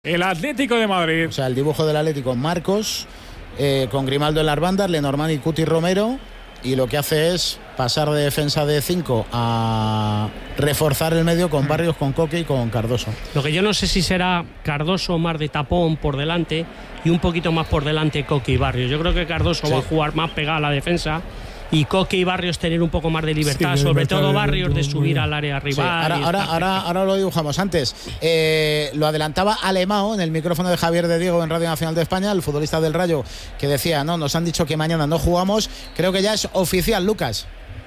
El Atlético de Madrid. O sea, el dibujo del Atlético, Marcos, con Grimaldo en las bandas, Lenormand y Cuti Romero, y lo que hace es pasar de defensa de 5 a reforzar el medio con Barrios, con Coque y con Cardoso. Lo que yo no sé si será Cardoso más de tapón por delante y un poquito más por delante Coque y Barrios. Yo creo que Cardoso va a jugar más pegado a la defensa y Coque y Barrios tener un poco más de libertad, sobre todo Barrios de subir al área rival. Sí, ahora lo dibujamos. Antes lo adelantaba Alemão en el micrófono de Javier de Diego en Radio Nacional de España, el futbolista del Rayo, que decía, no, nos han dicho que mañana no jugamos. Creo que ya es oficial, Lucas.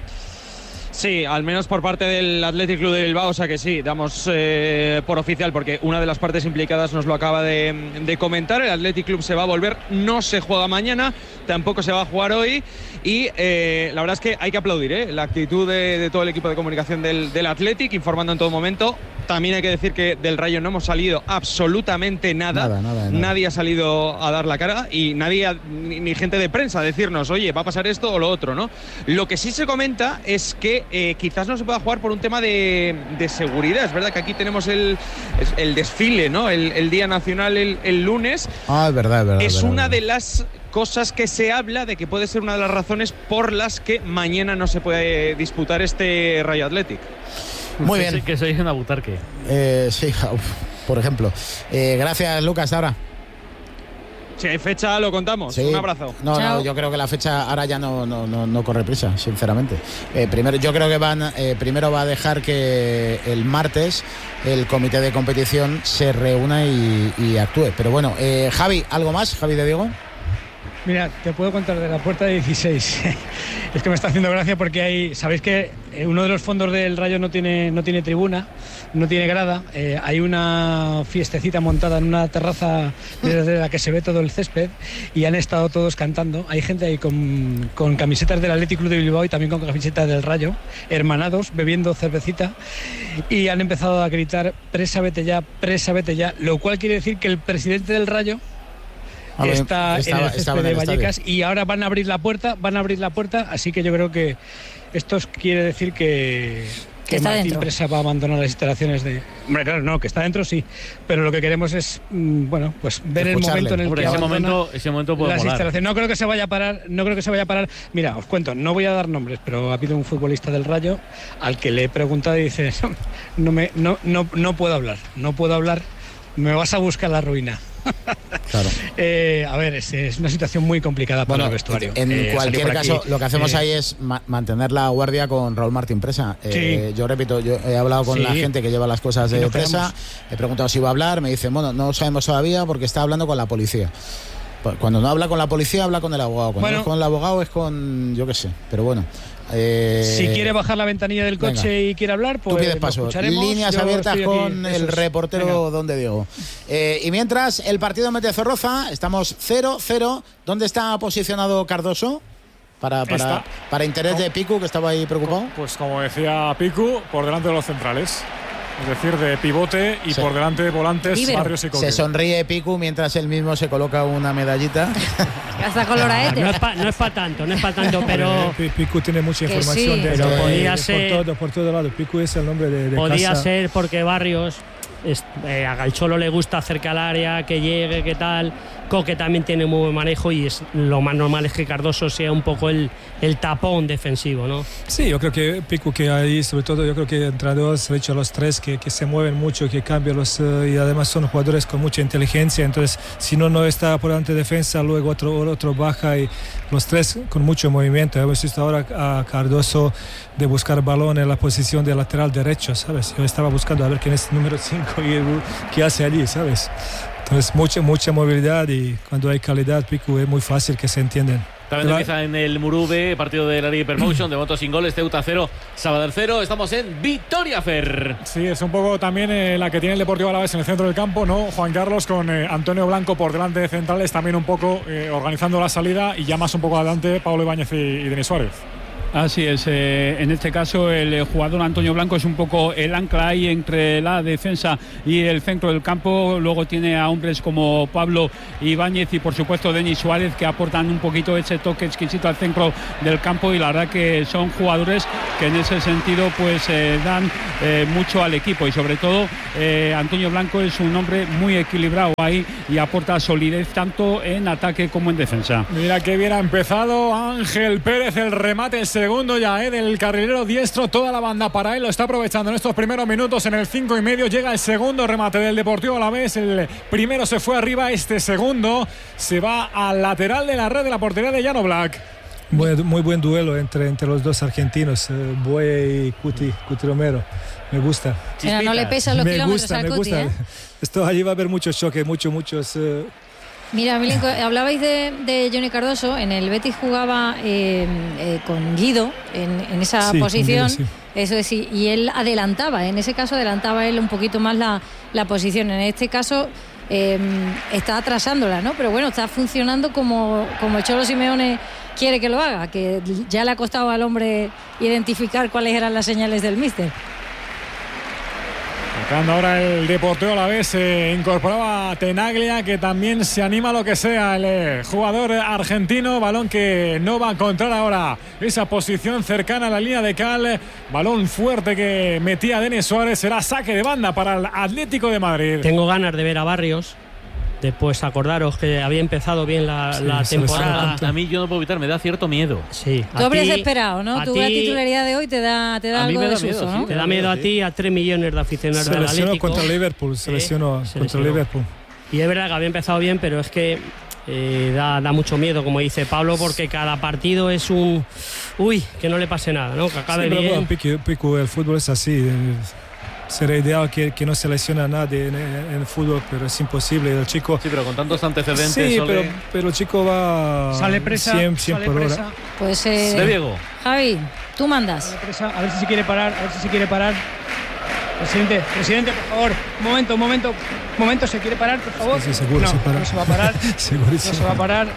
Sí, al menos por parte del Athletic Club de Bilbao, o sea que sí, damos por oficial, porque una de las partes implicadas nos lo acaba de comentar. El Athletic Club se va a volver, no se juega mañana, tampoco se va a jugar hoy, y la verdad es que hay que aplaudir la actitud de todo el equipo de comunicación del Athletic, informando en todo momento. También hay que decir que del Rayo no hemos salido absolutamente nada. Nadie ha salido a dar la cara y nadie, ni gente de prensa, a decirnos, oye, va a pasar esto o lo otro, ¿no? Lo que sí se comenta es que quizás no se pueda jugar por un tema de seguridad. Es verdad que aquí tenemos el desfile, ¿no? El Día Nacional el lunes. Ah, es verdad. Es una de las cosas que se habla de que puede ser una de las razones por las que mañana no se puede disputar este Rayo Athletic. Muy bien. Que se dicen a Butarque. Sí, por ejemplo. Gracias, Lucas, ahora. Si hay fecha, lo contamos. Sí. Un abrazo. No, yo creo que la fecha ahora ya no corre prisa, sinceramente. Primero, yo creo que primero va a dejar que el martes el comité de competición se reúna y actúe. Pero bueno, Javi, ¿algo más? Javi de Diego. Mira, te puedo contar de la puerta 16. Es que me está haciendo gracia porque sabéis que uno de los fondos del Rayo no tiene tribuna, no tiene grada. Hay una fiestecita montada en una terraza desde la que se ve todo el césped y han estado todos cantando. Hay gente ahí con camisetas del Athletic Club de Bilbao y también con camisetas del Rayo, hermanados, bebiendo cervecita, y han empezado a gritar presa vete ya, lo cual quiere decir que el presidente del Rayo está en el césped de Vallecas y ahora van a abrir la puerta, así que yo creo que esto quiere decir que Martín Presa va a abandonar las instalaciones de... Hombre, claro, no, que está dentro sí, pero lo que queremos es, pues ver el momento en el que ese momento puede las molar. Instalaciones. No creo que se vaya a parar. Mira, os cuento, no voy a dar nombres, pero ha habido un futbolista del Rayo al que le he preguntado y dice, no puedo hablar, me vas a buscar la ruina. Claro. A ver, es una situación muy complicada para el vestuario. En cualquier caso, lo que hacemos ahí es mantener la guardia con Raúl Martín Presa. Yo repito, yo he hablado con la gente que lleva las cosas de Presa, he preguntado si iba a hablar, me dice, bueno, no sabemos todavía porque está hablando con la policía. Cuando no habla con la policía, habla con el abogado. Cuando no es con el abogado, es con, yo qué sé, pero bueno. Si quiere bajar la ventanilla del coche y quiere hablar, pues tú pides paso. Líneas abiertas con el reportero Donde Diego. Y mientras, el partido Mete Zorroza, estamos 0-0. ¿Dónde está posicionado Cardoso? Para interés de Picu, que estaba ahí preocupado. Pues como decía Picu, por delante de los centrales. Es decir, de pivote y por delante de volantes, Barrios y Coque. Se sonríe Picu mientras él mismo se coloca una medallita. Hasta coloraete. No es para tanto, pero... Picu tiene mucha información por todo lado. Picu es el nombre de podía casa. ser porque Barrios... a Cholo le gusta cerca al área, que llegue, que tal. Coque también tiene muy buen manejo y lo más normal es que Cardoso sea un poco el tapón defensivo, ¿no? Sí, yo creo que Picu, que ahí sobre todo, yo creo que entre dos, de hecho los tres que se mueven mucho, que cambian y además son jugadores con mucha inteligencia, entonces si no está por delante de defensa, luego otro baja y los tres con mucho movimiento. Hemos visto ahora a Cardoso de buscar balón en la posición de lateral derecho, ¿sabes? Yo estaba buscando a ver quién es el número 5 y qué hace allí, ¿sabes? Entonces mucha movilidad y cuando hay calidad, Picu, es muy fácil que se entienden. También empieza en el Murube, partido de la Liga Hypermotion, de momento sin goles, Ceuta 0, Sabadell 0, estamos en Vitoria, Fer. Sí, es un poco también la que tiene el Deportivo Alavés en el centro del campo, ¿no? Juan Carlos con Antonio Blanco por delante de centrales, también un poco organizando la salida y ya más un poco adelante Pablo Ibáñez y Denis Suárez. Así es, en este caso el jugador Antonio Blanco es un poco el ancla ahí entre la defensa y el centro del campo. Luego tiene a hombres como Pablo Ibáñez y por supuesto Denis Suárez, que aportan un poquito ese toque exquisito al centro del campo, y la verdad que son jugadores que en ese sentido pues dan mucho al equipo, y sobre todo Antonio Blanco es un hombre muy equilibrado ahí y aporta solidez tanto en ataque como en defensa. Mira que bien ha empezado Ángel Pérez, el remate, el segundo ya del carrilero diestro, toda la banda para él, lo está aprovechando en estos primeros minutos. En el 5,5 llega el segundo remate del Deportivo Alavés. El primero se fue arriba, este segundo se va al lateral de la red de la portería de Jan Oblak. Muy buen duelo entre los dos argentinos, Boye y Cuti Romero. Me gusta. Pero no le pesan los kilómetros al Cuti, Esto allí va a haber muchos choques, muchos. Mira, Milenko, hablabais de Johnny Cardoso. En el Betis jugaba con Guido en esa posición. Guido, sí. Eso es, y él adelantaba. En ese caso adelantaba él un poquito más la posición. En este caso está atrasándola, ¿no? Pero bueno, está funcionando como el Cholo Simeone quiere que lo haga, que ya le ha costado al hombre identificar cuáles eran las señales del míster. Tocando ahora el Deportivo Alavés, se incorporaba a Tenaglia, que también se anima a lo que sea el jugador argentino. Balón que no va a encontrar ahora esa posición cercana a la línea de cal. Balón fuerte que metía Denis Suárez. Será saque de banda para el Atlético de Madrid. Tengo ganas de ver a Barrios. Después acordaros que había empezado bien la temporada. A mí yo no puedo evitar, me da cierto miedo. Sí. Tú habrías esperado, ¿no? Tu titularidad de hoy te da algo de susto, ¿no? Te da miedo a ti, a 3 millones de aficionados del Atlético. Se contra Liverpool, se lesionó contra Liverpool. Y es verdad que había empezado bien, pero es que da mucho miedo, como dice Pablo, porque cada partido es un... que no le pase nada, ¿no? Que acabe bien. Pico, el fútbol es así. Sería ideal que no se lesione a nadie en el fútbol, pero es imposible. El chico... Sí, pero con tantos antecedentes... Sí, pero el chico va... Sale presa. 100 por hora. Pues... De Diego. Javi, tú mandas. A ver si se quiere parar, Presidente, por favor. Un momento, ¿se quiere parar, por favor? Sí, seguro, no, se para. No se va a parar. Segurísimo. No se va a parar.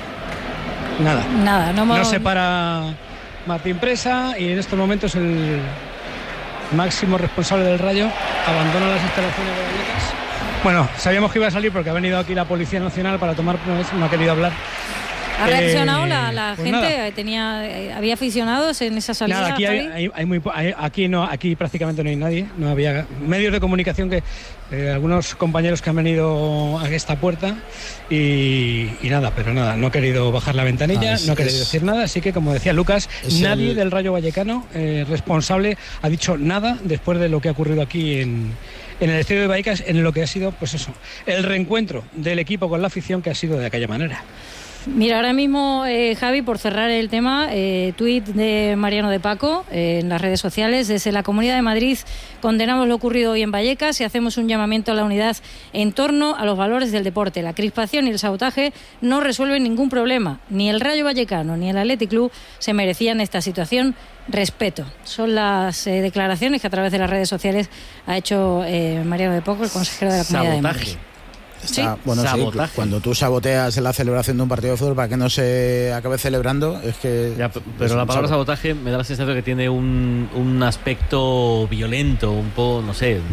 No. Nada. No se para Martín Presa, y en estos momentos el máximo responsable del Rayo abandona las instalaciones de Vallecas. Bueno, sabíamos que iba a salir porque ha venido aquí la Policía Nacional para tomar pruebas, no ha querido hablar. ¿Ha reaccionado la pues gente? Nada. ¿Había aficionados en esa salida? Nada, aquí prácticamente no hay nadie. No había medios de comunicación, que algunos compañeros que han venido a esta puerta y nada, pero nada, no ha querido bajar la ventanilla, no ha querido decir nada. Así que, como decía Lucas, nadie del Rayo Vallecano responsable ha dicho nada después de lo que ha ocurrido aquí en el estadio de Vallecas, en lo que ha sido, pues eso, el reencuentro del equipo con la afición, que ha sido de aquella manera. Mira, ahora mismo, Javi, por cerrar el tema, tuit de Mariano de Paco en las redes sociales. Desde la Comunidad de Madrid condenamos lo ocurrido hoy en Vallecas y hacemos un llamamiento a la unidad en torno a los valores del deporte. La crispación y el sabotaje no resuelven ningún problema. Ni el Rayo Vallecano ni el Athletic Club se merecían esta situación. Respeto. Son las declaraciones que a través de las redes sociales ha hecho Mariano de Paco, el consejero de la Comunidad de Madrid. Bueno, sí, cuando tú saboteas en la celebración de un partido de fútbol para que no se acabe celebrando, es que... Ya, pero la palabra sabotaje me da la sensación de que tiene un aspecto violento, un poco, no sé...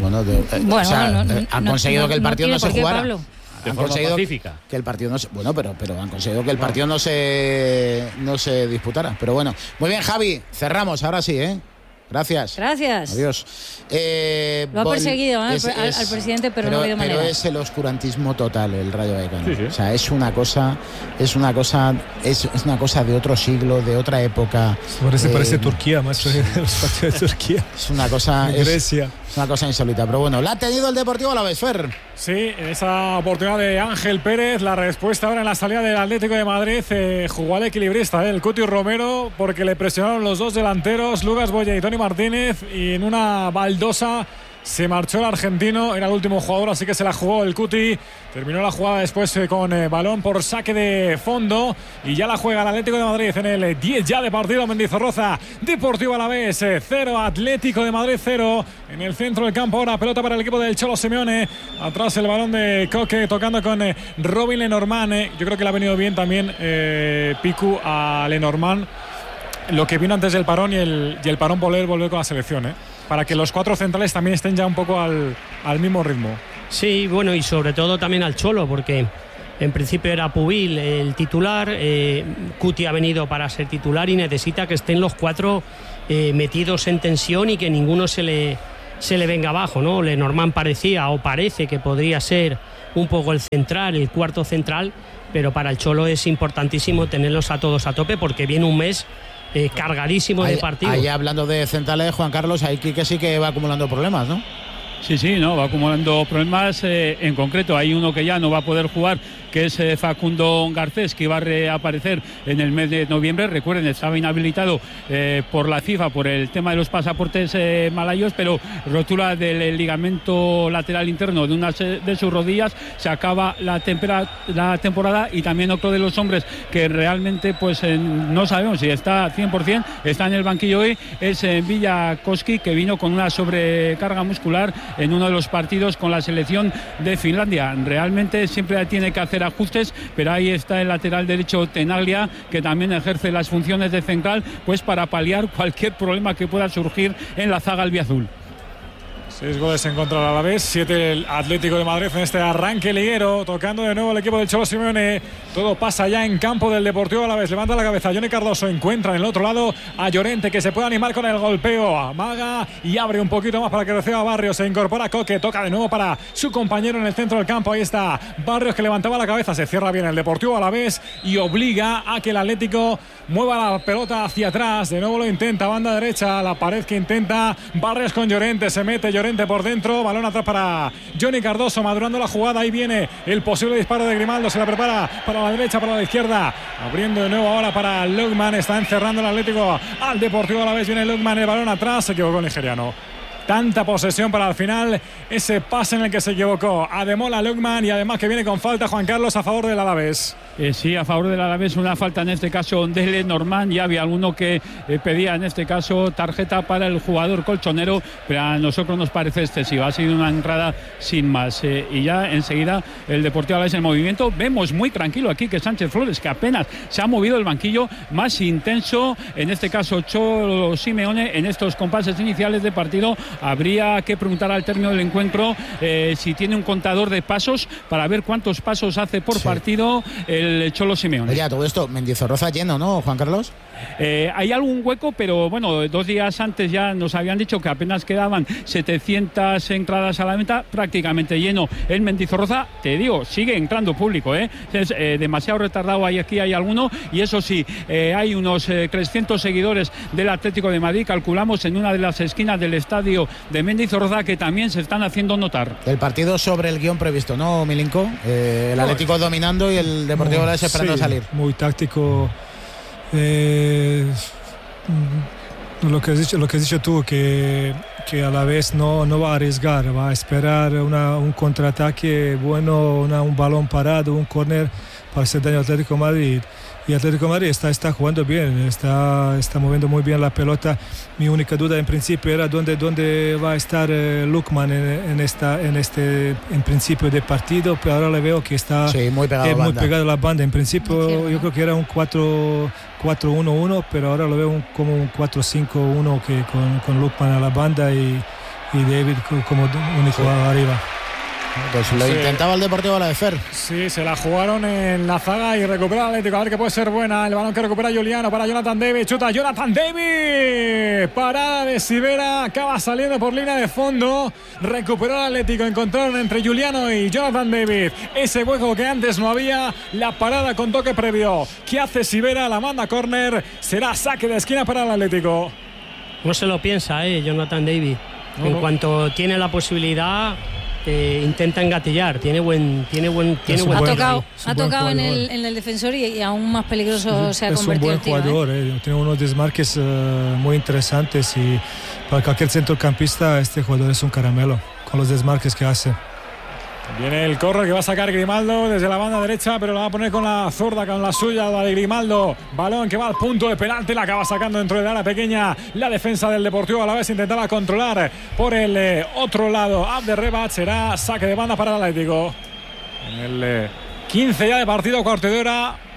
Han conseguido que el partido no se jugara. De forma pacífica. Que el partido no se... Bueno, pero han conseguido que el partido no se disputara. Pero bueno, muy bien, Javi, cerramos, ahora sí, Gracias. Adiós. Lo ha perseguido al presidente, pero no ha habido manera. Pero es el oscurantismo total el Rayo Vallecano. Sí. O sea, es una cosa de otro siglo, de otra época. Parece Turquía, más que los partidos de Turquía. Es una cosa. Grecia. Es una cosa insólita, pero bueno, la ha tenido el Deportivo Alavés, Fer. Sí, esa oportunidad de Ángel Pérez, la respuesta ahora en la salida del Atlético de Madrid, jugó al equilibrista, el Cuti Romero, porque le presionaron los dos delanteros, Lucas Boye y Toni Martínez, y en una baldosa se marchó el argentino, era el último jugador, así que se la jugó el Cuti. Terminó la jugada después con balón por saque de fondo, y ya la juega el Atlético de Madrid en el 10 ya de partido. Mendizorroza, Deportivo Alavés 0, Atlético de Madrid 0. En el centro del campo ahora pelota para el equipo del Cholo Simeone. Atrás el balón de Coque tocando con Robin Lenormand. Yo creo que le ha venido bien también Picu a Lenormand, lo que vino antes del parón y el parón volver con la selección, para que los 4 centrales también estén ya un poco al mismo ritmo. Sí, bueno, y sobre todo también al Cholo, porque en principio era Pubil el titular, Cuti ha venido para ser titular y necesita que estén los 4 metidos en tensión y que ninguno se le venga abajo, ¿no? Lenormand parecía o parece que podría ser un poco el central, el cuarto central, pero para el Cholo es importantísimo tenerlos a todos a tope porque viene un mes cargadísimo de partidos. Ahí hablando de centrales, Juan Carlos, ahí Quique sí que va acumulando problemas, ¿no? Sí, no, va acumulando problemas. En concreto, hay uno que ya no va a poder jugar, que es Facundo Garcés, que iba a reaparecer en el mes de noviembre. Recuerden, estaba inhabilitado por la FIFA por el tema de los pasaportes malayos, pero rotura del ligamento lateral interno de una de sus rodillas. Se acaba la temporada, y también otro de los hombres que realmente pues no sabemos si está 100%, está en el banquillo hoy, es Villa Koski, que vino con una sobrecarga muscular en uno de los partidos con la selección de Finlandia. Realmente siempre tiene que hacer ajustes, pero ahí está el lateral derecho Tenaglia, que también ejerce las funciones de central, pues para paliar cualquier problema que pueda surgir en la zaga albiazul. 6 goles en contra del Alavés, 7 el Atlético de Madrid en este arranque liguero, tocando de nuevo el equipo del Cholo Simeone. Todo pasa ya en campo del Deportivo Alavés. Levanta la cabeza Johnny Cardoso, encuentra en el otro lado a Llorente, que se puede animar con el golpeo. Amaga y abre un poquito más para que reciba Barrios. Se incorpora Coque, toca de nuevo para su compañero en el centro del campo. Ahí está Barrios, que levantaba la cabeza. Se cierra bien el Deportivo Alavés y obliga a que el Atlético mueva la pelota hacia atrás. De nuevo lo intenta, banda derecha, la pared que intenta Barrios con Llorente. Se mete Llorente por dentro, balón atrás para Johnny Cardoso, madurando la jugada. Ahí viene el posible disparo de Grimaldo, se la prepara para la derecha, para la izquierda, abriendo de nuevo ahora para Lukman. Está encerrando el Atlético al Deportivo Alavés. Viene Lukman, el balón atrás, se equivocó el nigeriano. Tanta posesión para al final ese pase en el que se equivocó Ademola Lukman, y además que viene con falta, Juan Carlos, a favor del Alavés. Sí, a favor del Alavés, una falta en este caso de Lenormand. Ya había alguno que pedía en este caso tarjeta para el jugador colchonero, pero a nosotros nos parece excesiva. Ha sido una entrada sin más, y ya enseguida el Deportivo Alavés en movimiento. Vemos muy tranquilo aquí que Sánchez Flores, que apenas se ha movido el banquillo, más intenso en este caso Cholo Simeone en estos compases iniciales de partido. Habría que preguntar al término del encuentro si tiene un contador de pasos para ver cuántos pasos hace por partido el Cholo Simeone. Oye, todo esto, Mendizorroza lleno, ¿no, Juan Carlos? Hay algún hueco, pero bueno, 2 días antes ya nos habían dicho que apenas quedaban 700 entradas a la venta, prácticamente lleno el Mendizorroza. Te digo, sigue entrando público, es demasiado retardado. Aquí hay alguno, y eso sí, hay unos 300 seguidores del Atlético de Madrid, calculamos, en una de las esquinas del estadio de Mendizorroza, que también se están haciendo notar. El partido sobre el guión previsto, ¿no, Milinko? El Atlético dominando y el Deportivo Alavés esperando salir. Muy táctico. Lo que has dicho tú, que a la vez no va a arriesgar, va a esperar un contraataque bueno, un balón parado, un córner para hacer daño al Atlético de Madrid. Y Atlético de Madrid está jugando bien, está moviendo muy bien la pelota. Mi única duda en principio era dónde va a estar Lukman en principio de partido, pero ahora le veo que está muy pegado a la banda. En principio yo creo que era un 4-1-1, pero ahora lo veo como un 4-5-1 que con Lukman a la banda y David como único arriba. Pues lo intentaba el Deportivo Alavés, Fer. Sí, se la jugaron en la zaga y recupera el Atlético. A ver que puede ser buena. El balón que recupera Juliano para Jonathan David. Chuta Jonathan David. Parada de Sivera. Acaba saliendo por línea de fondo. Recuperó el Atlético. Encontraron entre Juliano y Jonathan David ese hueco que antes no había. La parada con toque previo. ¿Qué hace Sivera? La manda córner. Será saque de esquina para el Atlético. No se lo piensa, Jonathan David. En cuanto tiene la posibilidad, intenta engatillar, tiene buen ha tocado en el defensor y aún más peligroso se ha convertido. Es un buen jugador, tiene unos desmarques muy interesantes, y para cualquier centrocampista este jugador es un caramelo con los desmarques que hace. Viene el corner que va a sacar Grimaldo desde la banda derecha, pero la va a poner con la zurda, con la suya, la de Grimaldo. Balón que va al punto de penalti, la acaba sacando dentro del área pequeña. La defensa del Deportivo Alavés intentaba controlar por el otro lado. Abderrebat, será saque de banda para el Atlético. En el 15 ya de partido, cuarto de hora.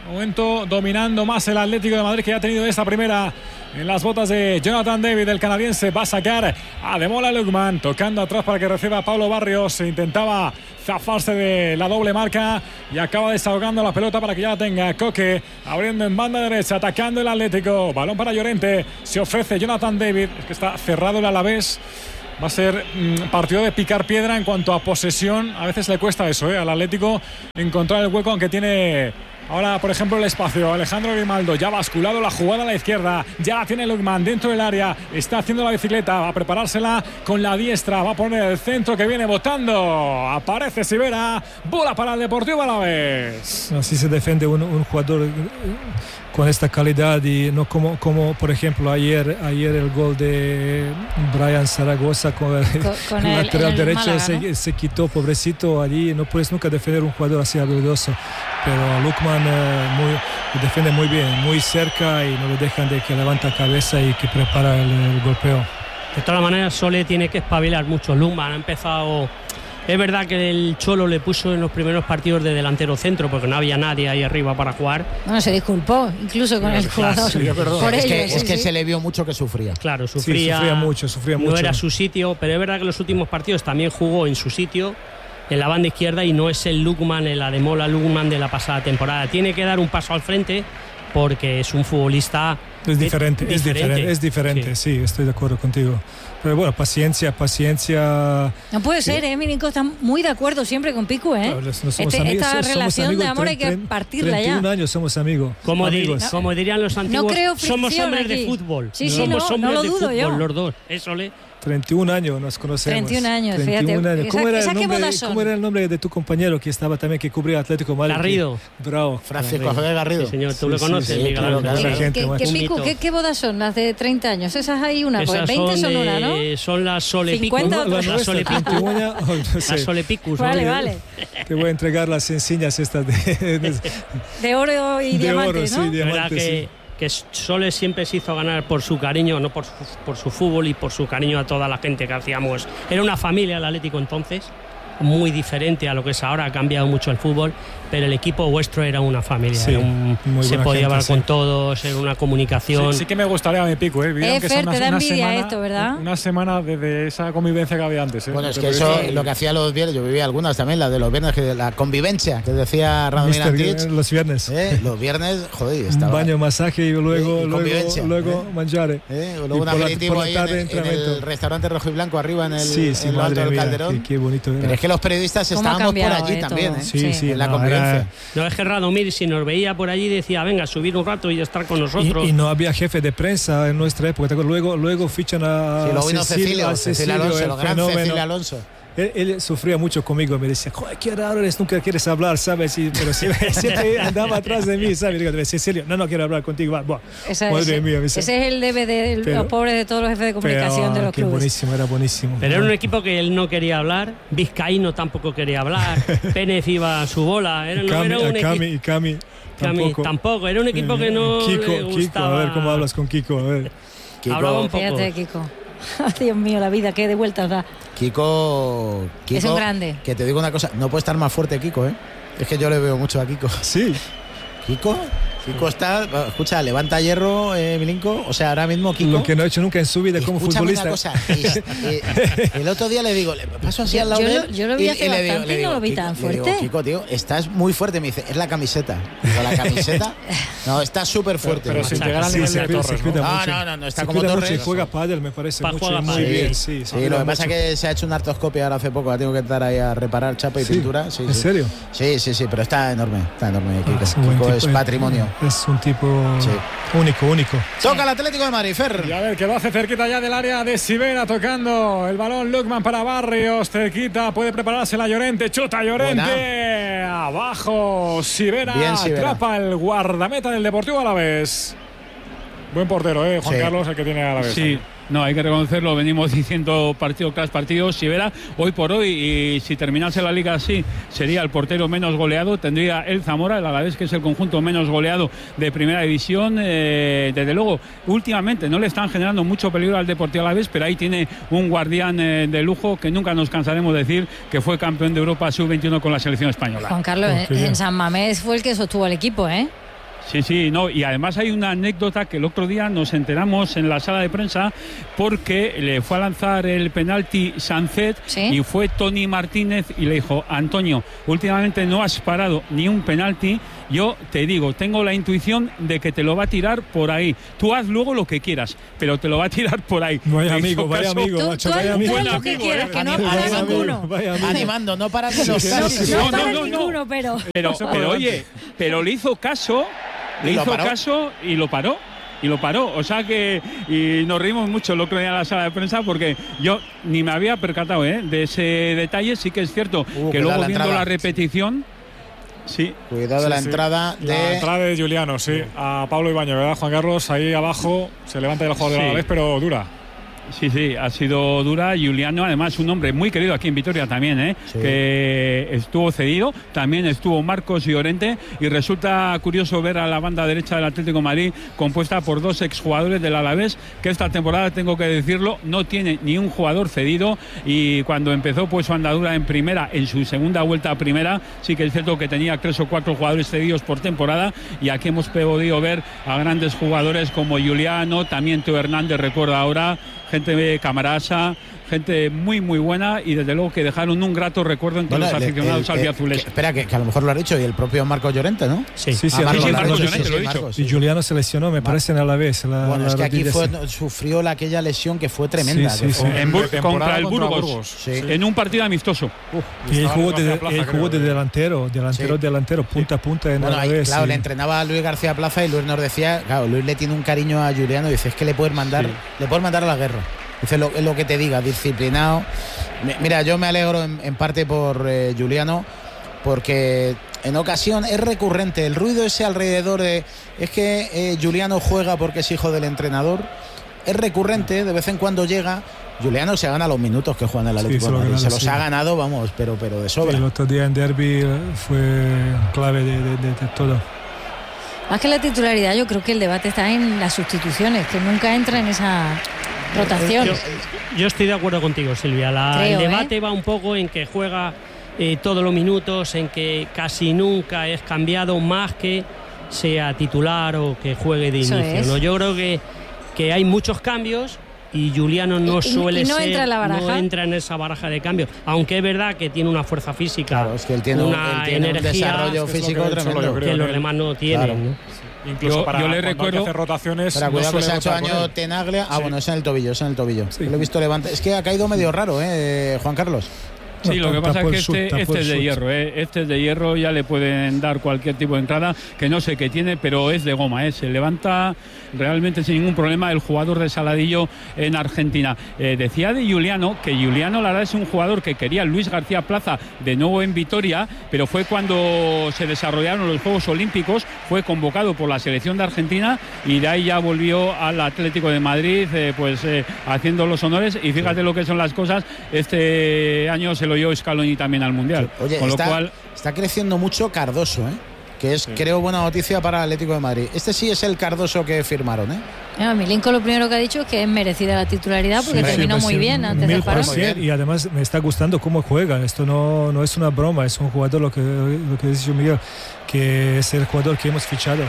momento dominando más el Atlético de Madrid, que ya ha tenido esta primera en las botas de Jonathan David, el canadiense. Va a sacar a Ademola Lookman, tocando atrás para que reciba a Pablo Barrios. Intentaba zafarse de la doble marca y acaba desahogando la pelota para que ya la tenga Coque, abriendo en banda derecha, atacando el Atlético. Balón para Llorente, se ofrece Jonathan David. Es que está cerrado el Alavés. Va a ser partido de picar piedra en cuanto a posesión. A veces le cuesta eso, al Atlético encontrar el hueco, aunque tiene ahora, por ejemplo, el espacio. Alejandro Grimaldo ya ha basculado la jugada a la izquierda. Ya la tiene Lookman dentro del área. Está haciendo la bicicleta. Va a preparársela con la diestra. Va a poner el centro que viene botando. Aparece Sivera. Bola para el Deportivo Alavés. Así se defiende un jugador con esta calidad, y no como por ejemplo ayer el gol de Brian Zaragoza con el lateral derecho. Málaga, ¿no? se quitó, pobrecito, allí. No puedes nunca defender un jugador así habilidoso, pero Lookman defiende muy bien, muy cerca, y no le dejan de que levanta cabeza y que prepara el golpeo. De todas maneras, Sole tiene que espabilar mucho. Lookman ha empezado. Es verdad que el Cholo le puso en los primeros partidos de delantero centro porque no había nadie ahí arriba para jugar. Bueno, se disculpó incluso con el jugador. Sí, por es que se le vio mucho que sufría. Claro, sufría mucho. No era su sitio, pero es verdad que en los últimos partidos también jugó en su sitio, en la banda izquierda, y no es el Lookman, el Ademola Lookman de la pasada temporada. Tiene que dar un paso al frente porque es un futbolista. Es diferente, sí, estoy de acuerdo contigo. Pero bueno, paciencia. No puede ser, Nico está muy de acuerdo siempre con Picu, ¿eh? Claro, esta relación de amor hay que partirla 31 años somos amigos. Como dirían los antiguos, no creo somos hombres aquí de fútbol. Sí, somos hombres no lo de dudo fútbol, yo. los dos. Eso le. 31 años nos conocemos. 31 años, fíjate. ¿Cómo era el nombre de tu compañero que estaba también, que cubría Atlético Madrid? Garrido. Bravo. Francisco Javier Garrido. Sí, señor, tú lo conoces. Sí, claro. ¿Qué bodas son las de 30 años? Esas hay una, porque 20 son una, ¿no? Son las Solepicus. Las Solepicus. Vale. Te voy a entregar las enseñas estas de oro y diamantes, ¿no? Sí, diamantes, que Sole siempre se hizo ganar por su cariño, no por su fútbol, y por su cariño a toda la gente que hacíamos. Era una familia el Atlético entonces, muy diferente a lo que es ahora. Ha cambiado mucho el fútbol, pero el equipo vuestro era una familia. Sí, se podía hablar con todos, era una comunicación. Sí que me gustaría a mi Pico, ¿eh? Fer, te da envidia esto, ¿verdad? Una semana de esa convivencia que había antes. Bueno, es que eso lo que hacía los viernes, yo vivía algunas también, la de los viernes, la convivencia que decía Radomir Antich. Los viernes. Los viernes, joder, estaba. Un baño, masaje y luego mangiare. Luego un aperitivo ahí en el restaurante Rojo y Blanco arriba en el alto del Calderón. Qué bonito era. Pero es que los periodistas estábamos por allí también, en la convivencia. No es que Radomir, si nos veía por allí, decía, venga, subir un rato y estar con nosotros. Y no había jefe de prensa en nuestra época. Luego fichan a Cecilio Alonso. Él sufría mucho conmigo, me decía, joder, qué raro eres, nunca quieres hablar, ¿sabes? Pero siempre andaba atrás de mí, ¿sabes? Digo, Cecilio, no quiero hablar contigo. Madre mía, ese es el debe de los pobres de todos los jefes de comunicación de los clubes. Era buenísimo. Pero era un equipo que él no quería hablar, Vizcaíno tampoco quería hablar, Pérez iba a su bola. Cami tampoco, era un equipo que no le gustaba. Kiko, a ver cómo hablas con Kiko, a ver. Hablaba un poco. Fíjate, Kiko. Dios mío, la vida, qué de vueltas da. Kiko es un grande. Que te digo una cosa, no puede estar más fuerte Kiko, ¿eh? Es que yo le veo mucho a Kiko. Sí. Kiko está, escucha, levanta hierro, Milinko. O sea, ahora mismo Kiko. Lo que no ha hecho nunca en su vida como futbolista. Una cosa, el otro día le digo, le paso así al lado de él. Yo lo vi hace bastante y no lo vi tan fuerte. Digo, Kiko, tío, estás muy fuerte. Me dice, es la camiseta. Digo, ¿la camiseta? No, está súper fuerte. Pero sin llegar al nivel de Torres, no, está como Torres. Juega pádel, me parece muy bien. Sí, lo que pasa es que se ha hecho una artroscopia ahora hace poco. La tengo que estar ahí a reparar chapa y pintura. ¿En serio? Sí, pero está enorme. Kiko es patrimonio. Es un tipo único. Toca el Atlético de Madrid, Fer. Y a ver, que lo hace cerquita ya del área de Sivera, tocando el balón Lookman para Barrios, cerquita, puede prepararse la Llorente, chuta Llorente. Buena. Abajo Sivera, atrapa el guardameta del Deportivo Alavés. Buen portero, Juan Carlos, el que tiene Alavés. Sí. No, hay que reconocerlo, venimos diciendo partido tras partido. Sivera, hoy por hoy, y si terminase la liga así, sería el portero menos goleado. Tendría el Zamora, el Alavés, que es el conjunto menos goleado de primera división. Desde luego, últimamente no le están generando mucho peligro al Deportivo Alavés, pero ahí tiene un guardián de lujo que nunca nos cansaremos de decir que fue campeón de Europa sub-21 con la selección española. Juan Carlos, en San Mamés fue el que sostuvo al equipo, Sí, no, y además hay una anécdota que el otro día nos enteramos en la sala de prensa porque le fue a lanzar el penalti Sancet y fue Tony Martínez y le dijo: Antonio, últimamente no has parado ni un penalti, yo te digo, tengo la intuición de que te lo va a tirar por ahí, tú haz luego lo que quieras, pero te lo va a tirar por ahí. Vaya amigo, macho, vaya amigo. Tú lo que quieras, que no para ninguno. Animando, no para ninguno. No para ninguno, pero oye, pero le hizo caso. Le hizo caso y lo paró. O sea que y nos reímos mucho el otro día en la sala de prensa porque yo ni me había percatado de ese detalle. Sí que es cierto que luego viendo la repetición. Sí. Cuidado la entrada de... La entrada de Giuliano, sí. A Pablo Ibáñez, ¿verdad, Juan Carlos? Ahí abajo se levanta el jugador de la vez, pero dura. Sí, ha sido dura. Giuliano, además, un hombre muy querido aquí en Vitoria también, que estuvo cedido. También estuvo Marcos Llorente. Y resulta curioso ver a la banda derecha del Atlético de Madrid compuesta por 2 exjugadores del Alavés, que esta temporada, tengo que decirlo, no tiene ni un jugador cedido. Y cuando empezó pues su andadura en primera, en su segunda vuelta a primera, sí que es cierto que tenía 3 o 4 jugadores cedidos por temporada. Y aquí hemos podido ver a grandes jugadores como Giuliano, también Teo Hernández, recuerda ahora, gente de Camarasa, gente muy buena y desde luego que dejaron un grato recuerdo entre los aficionados albiazules. Espera, que a lo mejor lo ha dicho y el propio Marcos Llorente, ¿no? Sí, Marcos Llorente lo ha dicho. Y Giuliano se lesionó, me parece, a la vez. Bueno, es que aquí sufrió aquella lesión que fue tremenda. Contra el Burgos, en un partido amistoso. Y él jugó de delantero, punta a punta en Alavés. Claro, le entrenaba a Luis García Plaza y Luis nos decía, claro, Luis le tiene un cariño a Giuliano y dice, es que le puedes mandar a la guerra. Dice lo que te diga, disciplinado. Mira, yo me alegro en parte por Giuliano, porque en ocasión es recurrente el ruido ese alrededor de es que Giuliano juega porque es hijo del entrenador. Es recurrente, de vez en cuando llega. Giuliano se gana los minutos que juega en el Atlético de Madrid. Se los ha ganado, vamos, pero de sobra. El otro día en Derby fue clave de todo. Más que la titularidad, yo creo que el debate está en las sustituciones, que nunca entra en esa rotación. Yo estoy de acuerdo contigo, Silvia. El debate va un poco en que juega todos los minutos, en que casi nunca es cambiado, más que sea titular o que juegue de inicio, ¿no? Yo creo que hay muchos cambios y Giuliano no entra en esa baraja de cambios, aunque es verdad que tiene una fuerza física, claro, es que él tiene un desarrollo físico tremendo, que los demás no tienen, claro, ¿no? Incluso yo le recuerdo hacer rotaciones. Pero cuidado que se ha hecho daño Tenaglia. Bueno, es en el tobillo. Sí. Lo he visto levantar. Es que ha caído medio raro, Juan Carlos. Sí, lo que pasa es que este es de hierro, este es de hierro, ya le pueden dar cualquier tipo de entrada, que no sé qué tiene, pero es de goma, se levanta realmente sin ningún problema el jugador de Saladillo en Argentina. Decía de Giuliano, que Giuliano la verdad es un jugador que quería Luis García Plaza de nuevo en Vitoria, pero fue cuando se desarrollaron los Juegos Olímpicos, fue convocado por la selección de Argentina y de ahí ya volvió al Atlético de Madrid, haciendo los honores, y fíjate lo que son las cosas, este año se lo dio Scaloni también al Mundial. Oye, con lo cual está creciendo mucho Cardoso, que es, creo, buena noticia para el Atlético de Madrid. Este sí es el Cardoso que firmaron, Milenko lo primero que ha dicho es que es merecida la titularidad porque terminó muy bien antes del parón. Y además me está gustando cómo juega. Esto no es una broma, es un jugador, lo que dice Miguel, que es el jugador que hemos fichado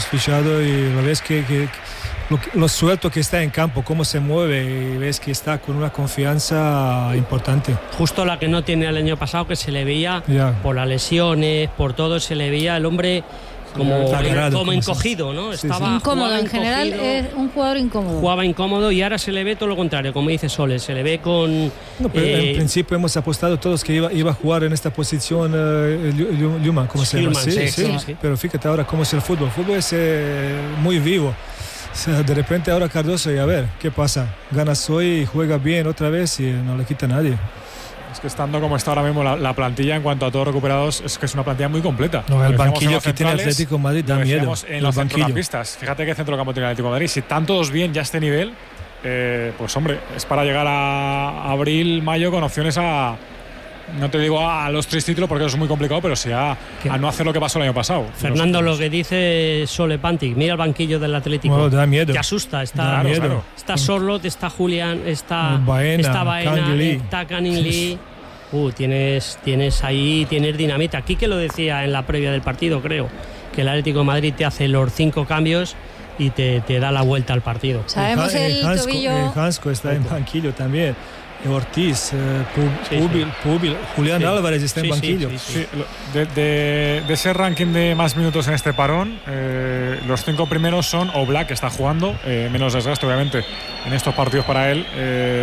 y lo ves que lo suelto que está en campo, cómo se mueve, y ves que está con una confianza importante. Justo la que no tiene el año pasado, que se le veía por las lesiones, por todo, se le veía el hombre como encogido, ¿no? Estaba incómodo, en general es un jugador incómodo. Jugaba incómodo y ahora se le ve todo lo contrario, como dice Soles, se le ve con... en principio hemos apostado todos que iba a jugar en esta posición Lluman, ¿cómo se llama? Sí. Pero fíjate ahora cómo es el fútbol. El fútbol es muy vivo. O sea, de repente ahora Cardoso, y a ver, ¿qué pasa? Ganas hoy, juega bien otra vez y no le quita a nadie. Es que estando como está ahora mismo la plantilla en cuanto a todos recuperados, es que es una plantilla muy completa. No, el banquillo que tiene el Atlético de Madrid da miedo. En los centrocampistas, fíjate qué centrocampo tiene el Atlético de Madrid. Si están todos bien ya a este nivel, pues hombre, es para llegar a abril, mayo con opciones a... No te digo a los 3 títulos porque eso es muy complicado, pero sí a no hacer lo que pasó el año pasado. Fernando, lo que dice Sole Pantic, mira el banquillo del Atlético. Bueno, da miedo. Te asusta. Está Sorlot, está Julián, está Baena, está Canning Lee. Tienes ahí, tienes dinamita. Aquí que lo decía en la previa del partido, creo, que el Atlético de Madrid te hace los 5 cambios y te da la vuelta al partido. Sabemos el tobillo. Hansko está en banquillo también. Ortiz, Pubil, Julián Álvarez está en banquillo. Sí. De ese ranking de más minutos en este parón, los 5 primeros son Oblak, que está jugando, menos desgaste obviamente en estos partidos para él.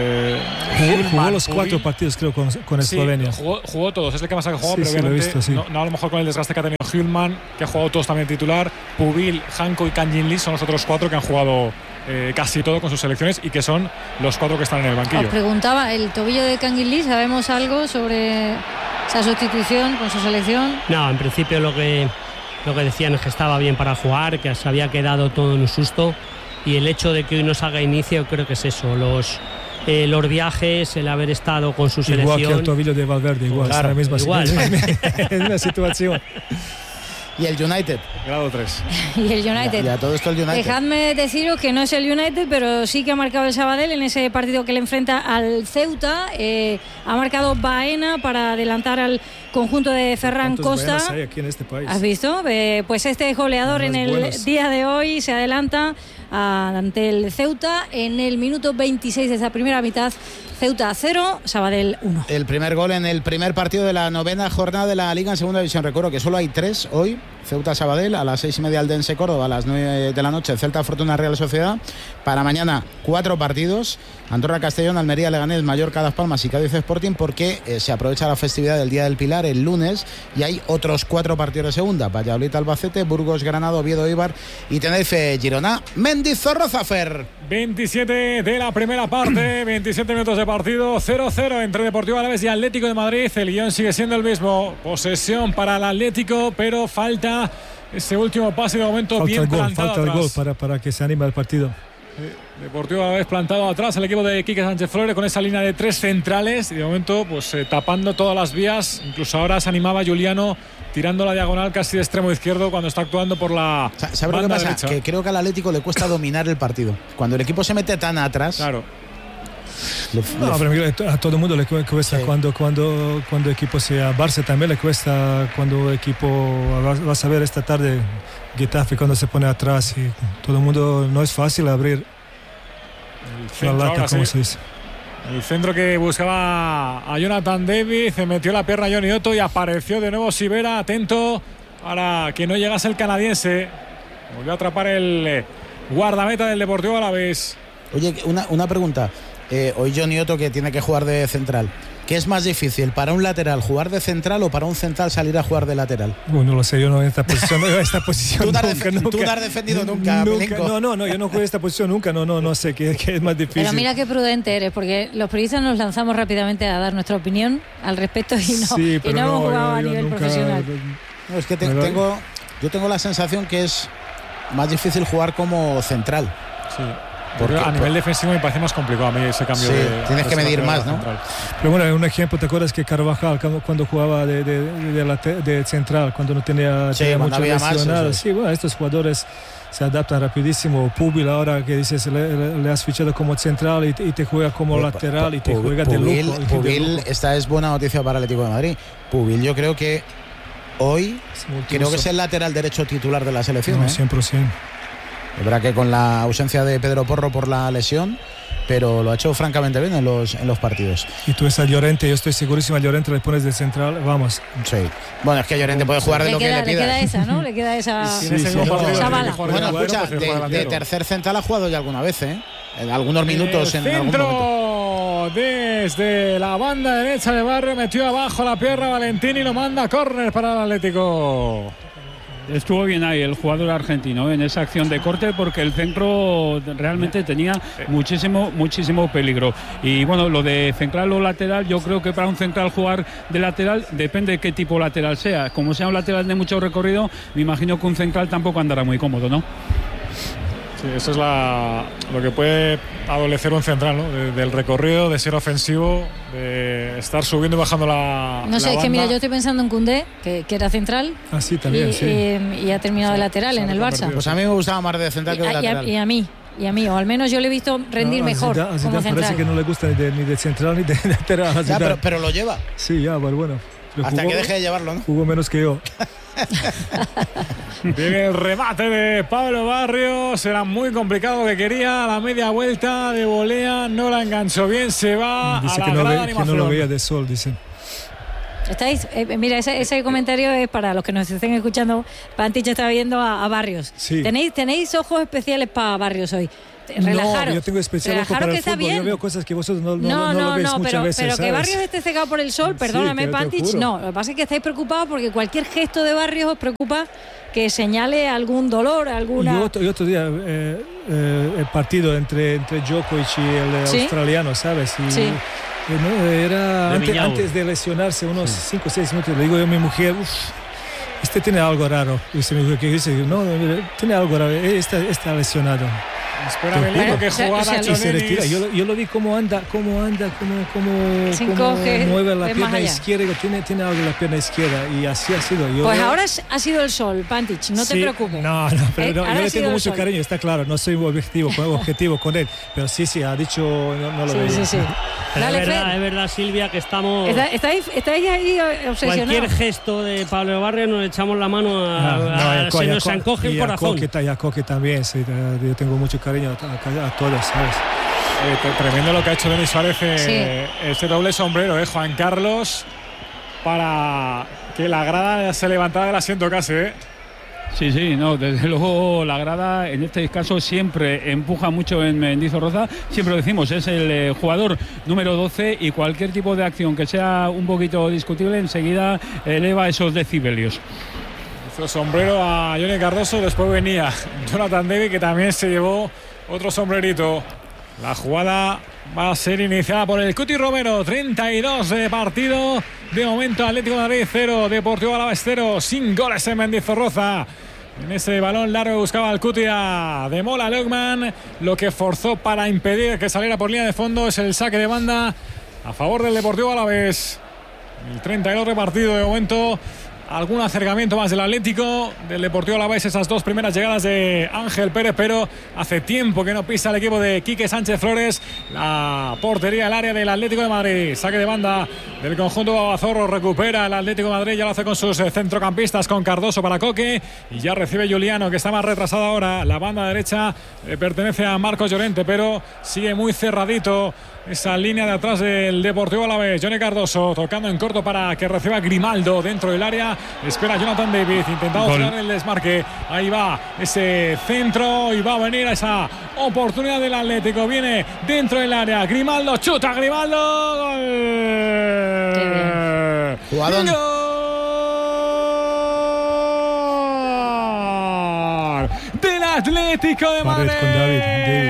Jugó los 4 partidos creo con Eslovenia. Jugó todos, es el que más ha jugado, pero obviamente no a lo mejor con el desgaste que ha tenido Hülman, que ha jugado todos también titular. Pubil, Hanko y Kangin Lee son los otros 4 que han jugado casi todo con sus selecciones y que son los 4 que están en el banquillo. Os preguntaba, el tobillo de Kangin Lee, ¿sabemos algo sobre esa sustitución con su selección? No, en principio lo que decían es que estaba bien para jugar, que se había quedado todo en un susto, y el hecho de que hoy no salga inicio creo que es eso, los viajes, el haber estado con su selección. Igual que el tobillo de Valverde, igual, claro, es la misma situación. Y el United. Grado 3. Y el United. Ya todo esto el United. Dejadme deciros que no es el United, pero sí que ha marcado el Sabadell en ese partido que le enfrenta al Ceuta. Ha marcado Baena para adelantar al conjunto de Ferran Costa. Hay aquí en este país? ¿Has visto? Pues este goleador en el día de hoy se adelanta ante el Ceuta en el minuto 26 de esa primera mitad. Ceuta 0, Sabadell 1. El primer gol en el primer partido de la 9ª jornada de la Liga en Segunda División. Recuerdo que solo hay 3 hoy. Ceuta-Sabadell, a las 6:30 Aldense Córdoba, a las 9 de la noche Celta Fortuna Real Sociedad. Para mañana 4 partidos: Andorra Castellón, Almería Leganés, Mallorca Las Palmas y Cádiz Sporting, porque se aprovecha la festividad del Día del Pilar el lunes y hay otros 4 partidos de segunda: Valladolid Albacete, Burgos Granada, Oviedo Eibar y Tenerife Girona Mendizorroza. Fer, 27 de la primera parte, 27 minutos de partido, 0-0 entre Deportivo Alavés y Atlético de Madrid. El guión sigue siendo el mismo: posesión para el Atlético, pero falta ese último pase de momento. Falta el gol para que se anime el partido. Deportivo Alavés plantado atrás, el equipo de Quique Sánchez Flores con esa línea de 3 centrales y de momento pues tapando todas las vías. Incluso ahora se animaba Juliano tirando la diagonal casi de extremo izquierdo cuando está actuando por la ¿Sabes lo que pasa? Derecha. Que creo que al Atlético le cuesta dominar el partido. Cuando el equipo se mete tan atrás. Claro. Pero a todo el mundo le cuesta, sí. Cuando equipo sea Barça también le cuesta, cuando equipo vas a ver esta tarde Getafe cuando se pone atrás y todo el mundo, no es fácil abrir la lata, como se dice. El centro que buscaba a Jonathan David, se metió la pierna a Johnny Otto y apareció de nuevo Sivera, atento para que no llegase el canadiense. Volvió a atrapar el guardameta del Deportivo Alavés. Oye, una pregunta. Hoy Johnny Otto, que tiene que jugar de central, ¿qué es más difícil para un lateral jugar de central o para un central salir a jugar de lateral? No lo sé, yo no en esta posición. ¿Tú no has defendido nunca? No, yo no juego esta posición nunca. No sé qué es más difícil. Pero mira qué prudente eres, porque los periodistas nos lanzamos rápidamente a dar nuestra opinión al respecto y no hemos jugado a nivel profesional. No, es que yo tengo la sensación que es más difícil jugar como central. Sí. Porque a nivel defensivo me parece más complicado a mí ese cambio. Sí, tienes que medir más, ¿no? Central. Pero bueno, un ejemplo, ¿te acuerdas que Carvajal cuando jugaba de central, cuando no tenía mucho lesionado? Sí, bueno, estos jugadores se adaptan rapidísimo. Pubil ahora que dices le has fichado como central y te juega como lateral y te juega de lujo. Pubil, esta es buena noticia para el Atlético de Madrid. Pubil, yo creo que hoy creo que es el lateral derecho titular de la selección. 100%. Es verdad que con la ausencia de Pedro Porro por la lesión, pero lo ha hecho francamente bien en los partidos. Y tú ves a Llorente, yo estoy segurísimo a Llorente le pones de central, vamos. Sí. Bueno, es que Llorente puede jugar de lo que le pidas. Le queda esa, ¿no? Le queda esa bala. Bueno, escucha, de tercer central ha jugado ya alguna vez, ¿eh? En algunos minutos. En algún momento. Desde la banda derecha de Barrio, metió abajo la pierna Valentini y lo manda a córner para el Atlético. Estuvo bien ahí el jugador argentino en esa acción de corte, porque el centro realmente tenía muchísimo peligro. Y bueno, lo de central o lateral, yo creo que para un central jugar de lateral depende de qué tipo lateral sea. Como sea un lateral de mucho recorrido, me imagino que un central tampoco andará muy cómodo, ¿no? Sí, eso es lo que puede adolecer un central, ¿no? Del recorrido, de ser ofensivo, de estar subiendo y bajando la No sé, la es que mira, yo estoy pensando en Koundé, que era central. Ah, sí, también, y ha terminado de lateral en el Barça. Pues a mí me gustaba más de central que de lateral. Y a mí, o al menos yo le he visto rendir mejor como central. Parece que no le gusta ni de central ni de lateral. Ya, pero lo lleva. Sí, ya, bueno. Hasta que deje de llevarlo, ¿no? Jugó menos que yo. Viene el remate de Pablo Barrios. Era muy complicado lo que quería. La media vuelta de volea no la enganchó bien. Se va dice a la grada de animación. que no lo veía de sol, dice. Estáis, mira, ese comentario es para los que nos estén escuchando. Pantich está viendo a Barrios. Sí. Tenéis ojos especiales para Barrios hoy. Relajaros. No, yo tengo especial ojo para el fútbol. Yo veo cosas que vosotros no lo veis muchas veces. Pero ¿sabes? que Barrios esté cegado por el sol, perdóname, sí, Pantich, no. Lo que pasa es que estáis preocupados porque cualquier gesto de Barrios os preocupa que señale algún dolor, alguna... Y otro día, el partido entre Djokovic y el australiano, ¿sabes? Y, sí. Era antes de lesionarse, unos 5 o 6 minutos, le digo yo a mi mujer, este tiene algo raro. Y se me dijo, ¿qué dice? No, tiene algo raro, está lesionado. Espera, Belito, que jugada y se retira. Yo lo vi cómo anda, cómo mueve la pierna izquierda. Tiene algo en la pierna izquierda y así ha sido. Pues ahora ha sido el sol, Pantich, no te preocupes. No, pero yo le tengo mucho cariño, está claro. No soy objetivo con él, pero sí, ha dicho, no lo veo. Sí. Dale, es verdad, Silvia, que estamos... Estáis ahí obsesionados. Cualquier gesto de Pablo Barrios nos echamos la mano se nos encoge el corazón. Y a Coque también, sí, yo tengo mucho cariño a todos, ¿sabes? Tremendo lo que ha hecho Denis Suárez, ese doble sombrero, Juan Carlos, para que la grada se levantara del asiento casi, Sí, no, desde luego la grada en este caso siempre empuja mucho en Mendizorroza, siempre lo decimos, es el jugador número 12 y cualquier tipo de acción que sea un poquito discutible enseguida eleva esos decibelios. Hizo sombrero a Johnny Cardoso, después venía Jonathan David, que también se llevó otro sombrerito. La jugada va a ser iniciada por el Cuti Romero. 32 de partido. De momento Atlético de Madrid 0, Deportivo Alavés 0, sin goles en Mendizorroza. En ese balón largo buscaba el Cuti a De Mola Logman. Lo que forzó para impedir que saliera por línea de fondo es el saque de banda a favor del Deportivo Alavés. El 32 de partido de momento. Algún acercamiento más del Atlético, del Deportivo Alavés, esas dos primeras llegadas de Ángel Pérez, pero hace tiempo que no pisa el equipo de Quique Sánchez Flores. La portería del área del Atlético de Madrid. Saque de banda del conjunto Babazorro, recupera el Atlético de Madrid, ya lo hace con sus centrocampistas, con Cardoso para Coque, y ya recibe Juliano, que está más retrasado ahora. La banda derecha pertenece a Marcos Llorente, pero sigue muy cerradito esa línea de atrás del Deportivo Alavés. Johnny Cardoso tocando en corto para que reciba Grimaldo dentro del área. Espera Jonathan David intentando frenar el desmarque. Ahí va ese centro y va a venir a esa oportunidad del Atlético. Viene dentro del área. Grimaldo chuta. Grimaldo. ¡Gol! Jugador. ¡Gol! Del Atlético de Madrid. Con David.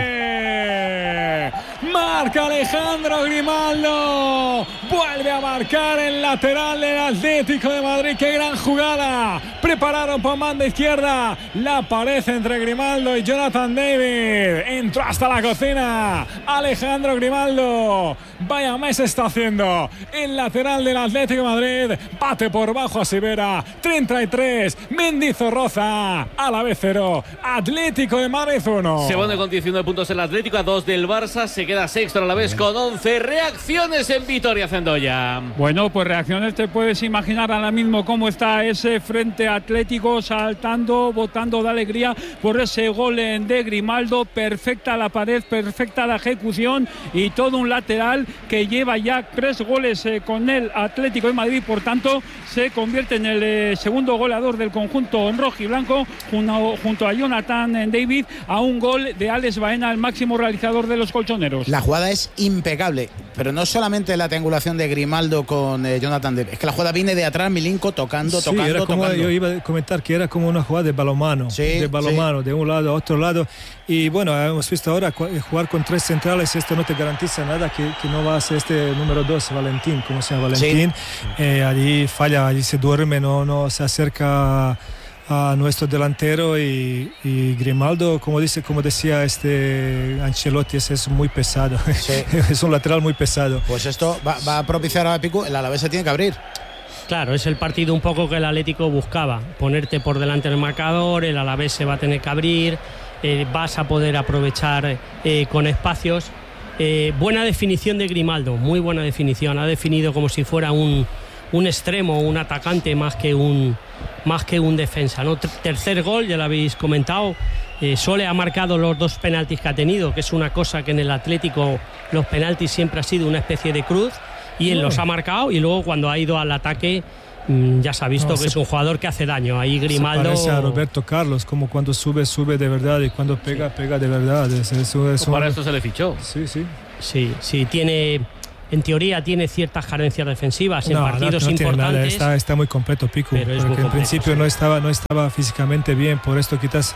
Marca Alejandro Grimaldo. Vuelve a marcar el lateral del Atlético de Madrid. ¡Qué gran jugada! Prepararon por banda izquierda. La pared entre Grimaldo y Jonathan David. Entró hasta la cocina Alejandro Grimaldo. Vaya mes está haciendo el lateral del Atlético de Madrid. Bate por bajo a Sivera. 33. Mendizorroza. Alavés 0. Atlético de Madrid 1. Se pone con 19 puntos el Atlético, a 2 del Barça. Se queda sexto a la vez con 11. Reacciones en Vitoria, Zendoya. Bueno, pues reacciones, te puedes imaginar ahora mismo cómo está ese frente Atlético, saltando, botando de alegría por ese gol de Grimaldo. Perfecta la pared, perfecta la ejecución y todo un lateral que lleva ya 3 goles con el Atlético de Madrid. Por tanto, se convierte en el segundo goleador del conjunto rojiblanco junto a Jonathan David, a un gol de Alex Baena, el máximo realizador de los colchoneros. La jugada es impecable, pero no solamente la triangulación de Grimaldo con Jonathan David, es que la jugada viene de atrás, Milinko tocando. Yo iba a comentar que era como una jugada de balonmano, de un lado a otro lado. Y bueno, hemos visto ahora jugar con 3 centrales, esto no te garantiza nada, que no va a ser este número 2, Valentín, ¿cómo se llama? Valentín. Allí falla, allí se duerme, no se acerca a nuestro delantero y Grimaldo, como decía Ancelotti, es muy pesado. Es un lateral muy pesado. Pues esto va a propiciar a Pico, el Alavés se tiene que abrir. Claro, es el partido un poco que el Atlético buscaba, ponerte por delante del marcador, el Alavés se va a tener que abrir, vas a poder aprovechar con espacios. Buena definición de Grimaldo, muy buena definición, ha definido como si fuera un un extremo, un atacante más que un defensa, ¿no? Tercer gol, ya lo habéis comentado. Sole ha marcado los 2 penaltis que ha tenido, que es una cosa que en el Atlético los penaltis siempre ha sido una especie de cruz, y él los ha marcado, y luego cuando ha ido al ataque ya se ha visto que es un jugador que hace daño. Ahí Grimaldo se parece a Roberto Carlos, como cuando sube de verdad, y cuando pega de verdad. Para esto se le fichó. Sí, tiene, en teoría tiene ciertas carencias defensivas en partidos importantes. Está muy completo Pico, pero es porque muy en principio no estaba físicamente bien, por esto quizás.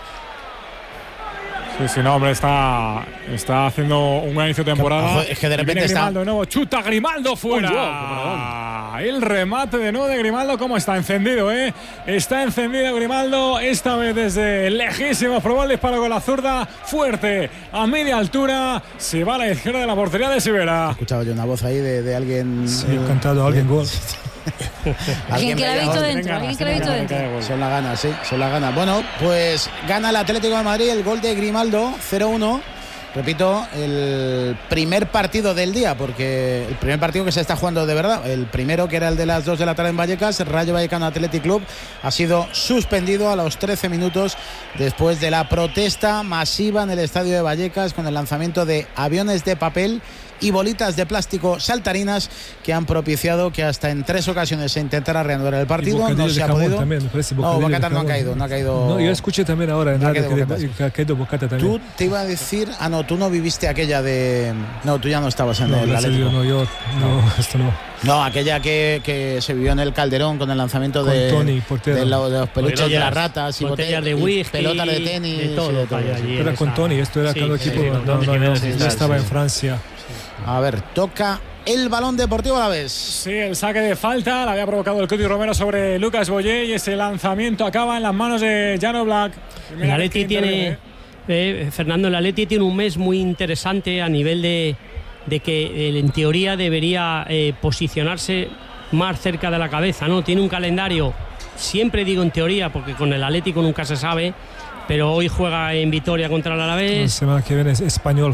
Sí, no, hombre, está haciendo un gran inicio de temporada. Es que de repente está Grimaldo de nuevo, chuta Grimaldo fuera. El remate de nuevo de Grimaldo, ¿cómo está encendido, Está encendido Grimaldo, esta vez desde lejísimo, probó el disparo con la zurda, fuerte, a media altura, se va a la izquierda de la portería de Sivera. Escuchaba yo una voz ahí de alguien. Sí, he cantado alguien gol. Alguien que la ha visto dentro. Son las ganas. Bueno, pues gana el Atlético de Madrid, el gol de Grimaldo, 0-1. Repito, el primer partido del día, porque el primer partido que se está jugando de verdad, el primero, que era el de las 2 de la tarde en Vallecas, Rayo Vallecano Athletic Club, ha sido suspendido a los 13 minutos después de la protesta masiva en el estadio de Vallecas con el lanzamiento de aviones de papel y bolitas de plástico saltarinas que han propiciado que hasta en 3 ocasiones se intentara reanudar el partido. No se ha podido. También, Bocata no ha caído. No, yo escuché también ahora en radio que ha caído Bocata también. Tú te iba a decir, tú no viviste aquella de. No, tú ya no estabas en el Atlético. Esto no. No, aquella que se vivió en el Calderón con el lanzamiento de Tony, de los peluches de las ratas y botellas de whisky, pelotas de tenis, de todo. Era con Tony, esto era cada equipo. No estaba en Francia. A ver, toca el balón deportivo a la vez. Sí, el saque de falta la había provocado el Cuti Romero sobre Lucas Boyé, y ese lanzamiento acaba en las manos de Jan Oblak. El Atleti tiene, Fernando, el Atleti tiene un mes muy interesante a nivel de que en teoría debería posicionarse más cerca de la cabeza, ¿no? Tiene un calendario, siempre digo en teoría, porque con el Atlético nunca se sabe, pero hoy juega en Vitoria contra el Alavés. La semana que viene es Español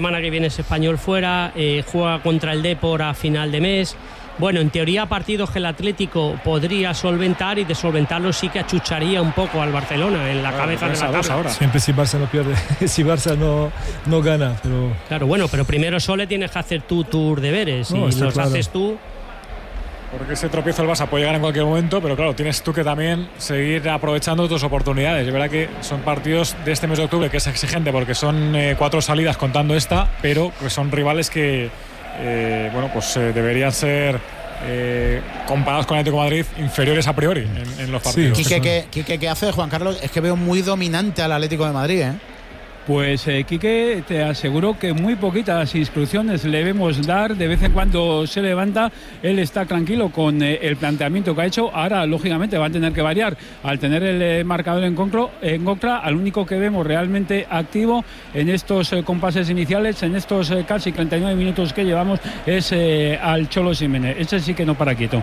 fuera. Juega contra el Depor a final de mes. Bueno, en teoría partidos que el Atlético podría solventar, y de solventarlo sí que achucharía un poco al Barcelona en la cabeza de la tabla. Ahora. Siempre si Barça no pierde, si Barça no gana. Pero... Claro, bueno, pero primero solo tienes que hacer tú tus deberes, y los haces tú. Porque ese tropiezo el Barça puede llegar en cualquier momento, pero claro, tienes tú que también seguir aprovechando tus oportunidades. Es verdad que son partidos de este mes de octubre que es exigente, porque son 4 salidas contando esta, pero que son rivales que deberían ser comparados con el Atlético de Madrid inferiores a priori en los partidos. Quique, ¿qué hace Juan Carlos? Es que veo muy dominante al Atlético de Madrid, Pues Quique, te aseguro que muy poquitas instrucciones le vemos dar. De vez en cuando se levanta, él está tranquilo con el planteamiento que ha hecho. Ahora, lógicamente, va a tener que variar. Al tener el marcador en contra, al único que vemos realmente activo en estos compases iniciales, en estos casi 39 minutos que llevamos, es al Cholo Simeone. Ese sí que no para quieto.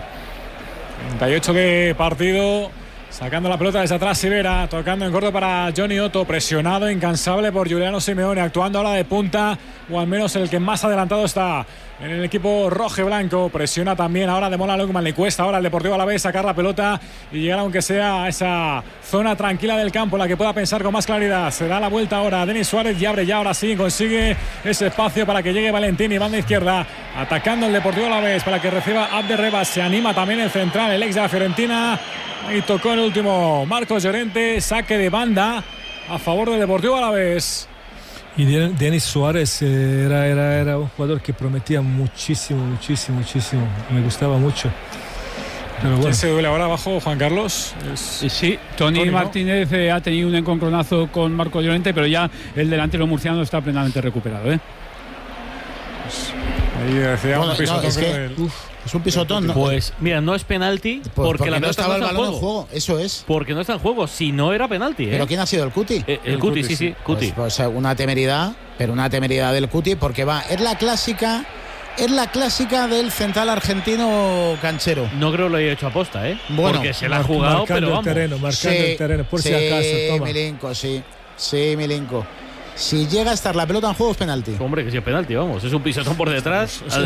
38 de partido. Sacando la pelota desde atrás Sivera, tocando en corto para Johnny Otto, presionado, incansable por Giuliano Simeone, actuando ahora de punta, o al menos el que más adelantado está en el equipo rojo y blanco. Presiona también ahora de Mola Lukman, le cuesta ahora al Deportivo Alavés sacar la pelota y llegar, aunque sea a esa zona tranquila del campo, la que pueda pensar con más claridad. Se da la vuelta ahora Denis Suárez y abre ya, ahora sí, consigue ese espacio para que llegue Valentín, y banda izquierda, atacando el Deportivo Alavés para que reciba Abderrebas. Se anima también el central, el ex de la Fiorentina, y tocó el último Marcos Llorente, saque de banda a favor del Deportivo Alavés. Y Denis Suárez era un jugador que prometía muchísimo, me gustaba mucho. Pero bueno. ¿Quién se duele ahora abajo, Juan Carlos? Sí, Tony Martínez ha tenido un encontronazo con Marcos Llorente, pero ya el delantero murciano está plenamente recuperado. Pues ahí decía un pisotón. Es un pisotón, ¿no? Pues mira, no es penalti porque la no estaba el balón en juego. Eso es. Porque no está en juego. Si no era penalti. ¿Pero quién ha sido el Cuti? El Cuti, sí. Cuti. Pues una temeridad, pero una temeridad del Cuti, porque es la clásica del central argentino canchero. No creo que lo haya hecho aposta, Bueno, porque se la ha jugado, pero vamos. Marcando el terreno, por si acaso. Toma. Milinko, sí, Milinko. Si llega a estar la pelota en juego es penalti. Hombre, que si es penalti, vamos. Es un pisotón por detrás. No,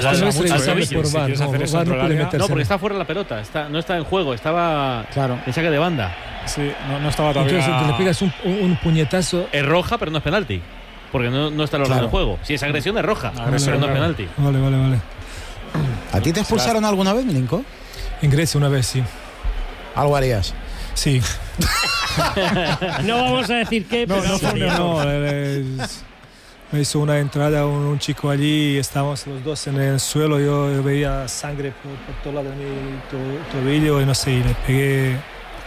porque está fuera la pelota. No está en juego. Estaba en saque de banda. Sí, no estaba todavía. Entonces, que le pegas un puñetazo. Es roja, pero no es penalti. Porque no está en el orden del juego. Si es agresión, es roja. Pero no es penalti. Vale. ¿A ti te expulsaron alguna vez, Milinko? En Grecia una vez, sí. ¿Algo harías? Sí. No vamos a decir qué, pero me hizo una entrada un chico allí y estábamos los dos en el suelo. Yo veía sangre por todo lado de mi tobillo y no sé, y le pegué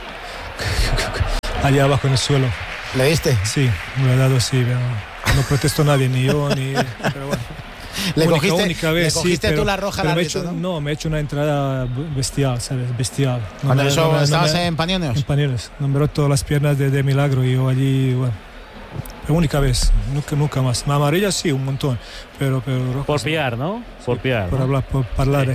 allá abajo en el suelo. ¿Le diste? Sí, me lo he dado, sí, pero no protestó nadie, ni yo, ni... Pero bueno. ¿Le cogiste tú la roja al árbitro, ¿no? No, me he hecho una entrada bestial, ¿sabes? Bestial. ¿Cuando estabas en Panionios? En Panionios. Me han roto las piernas de milagro y yo allí, bueno. La única vez, nunca más. Amarilla sí, un montón. Pero roja, por pillar, ¿no? Por pillar. Por hablar, por parlare.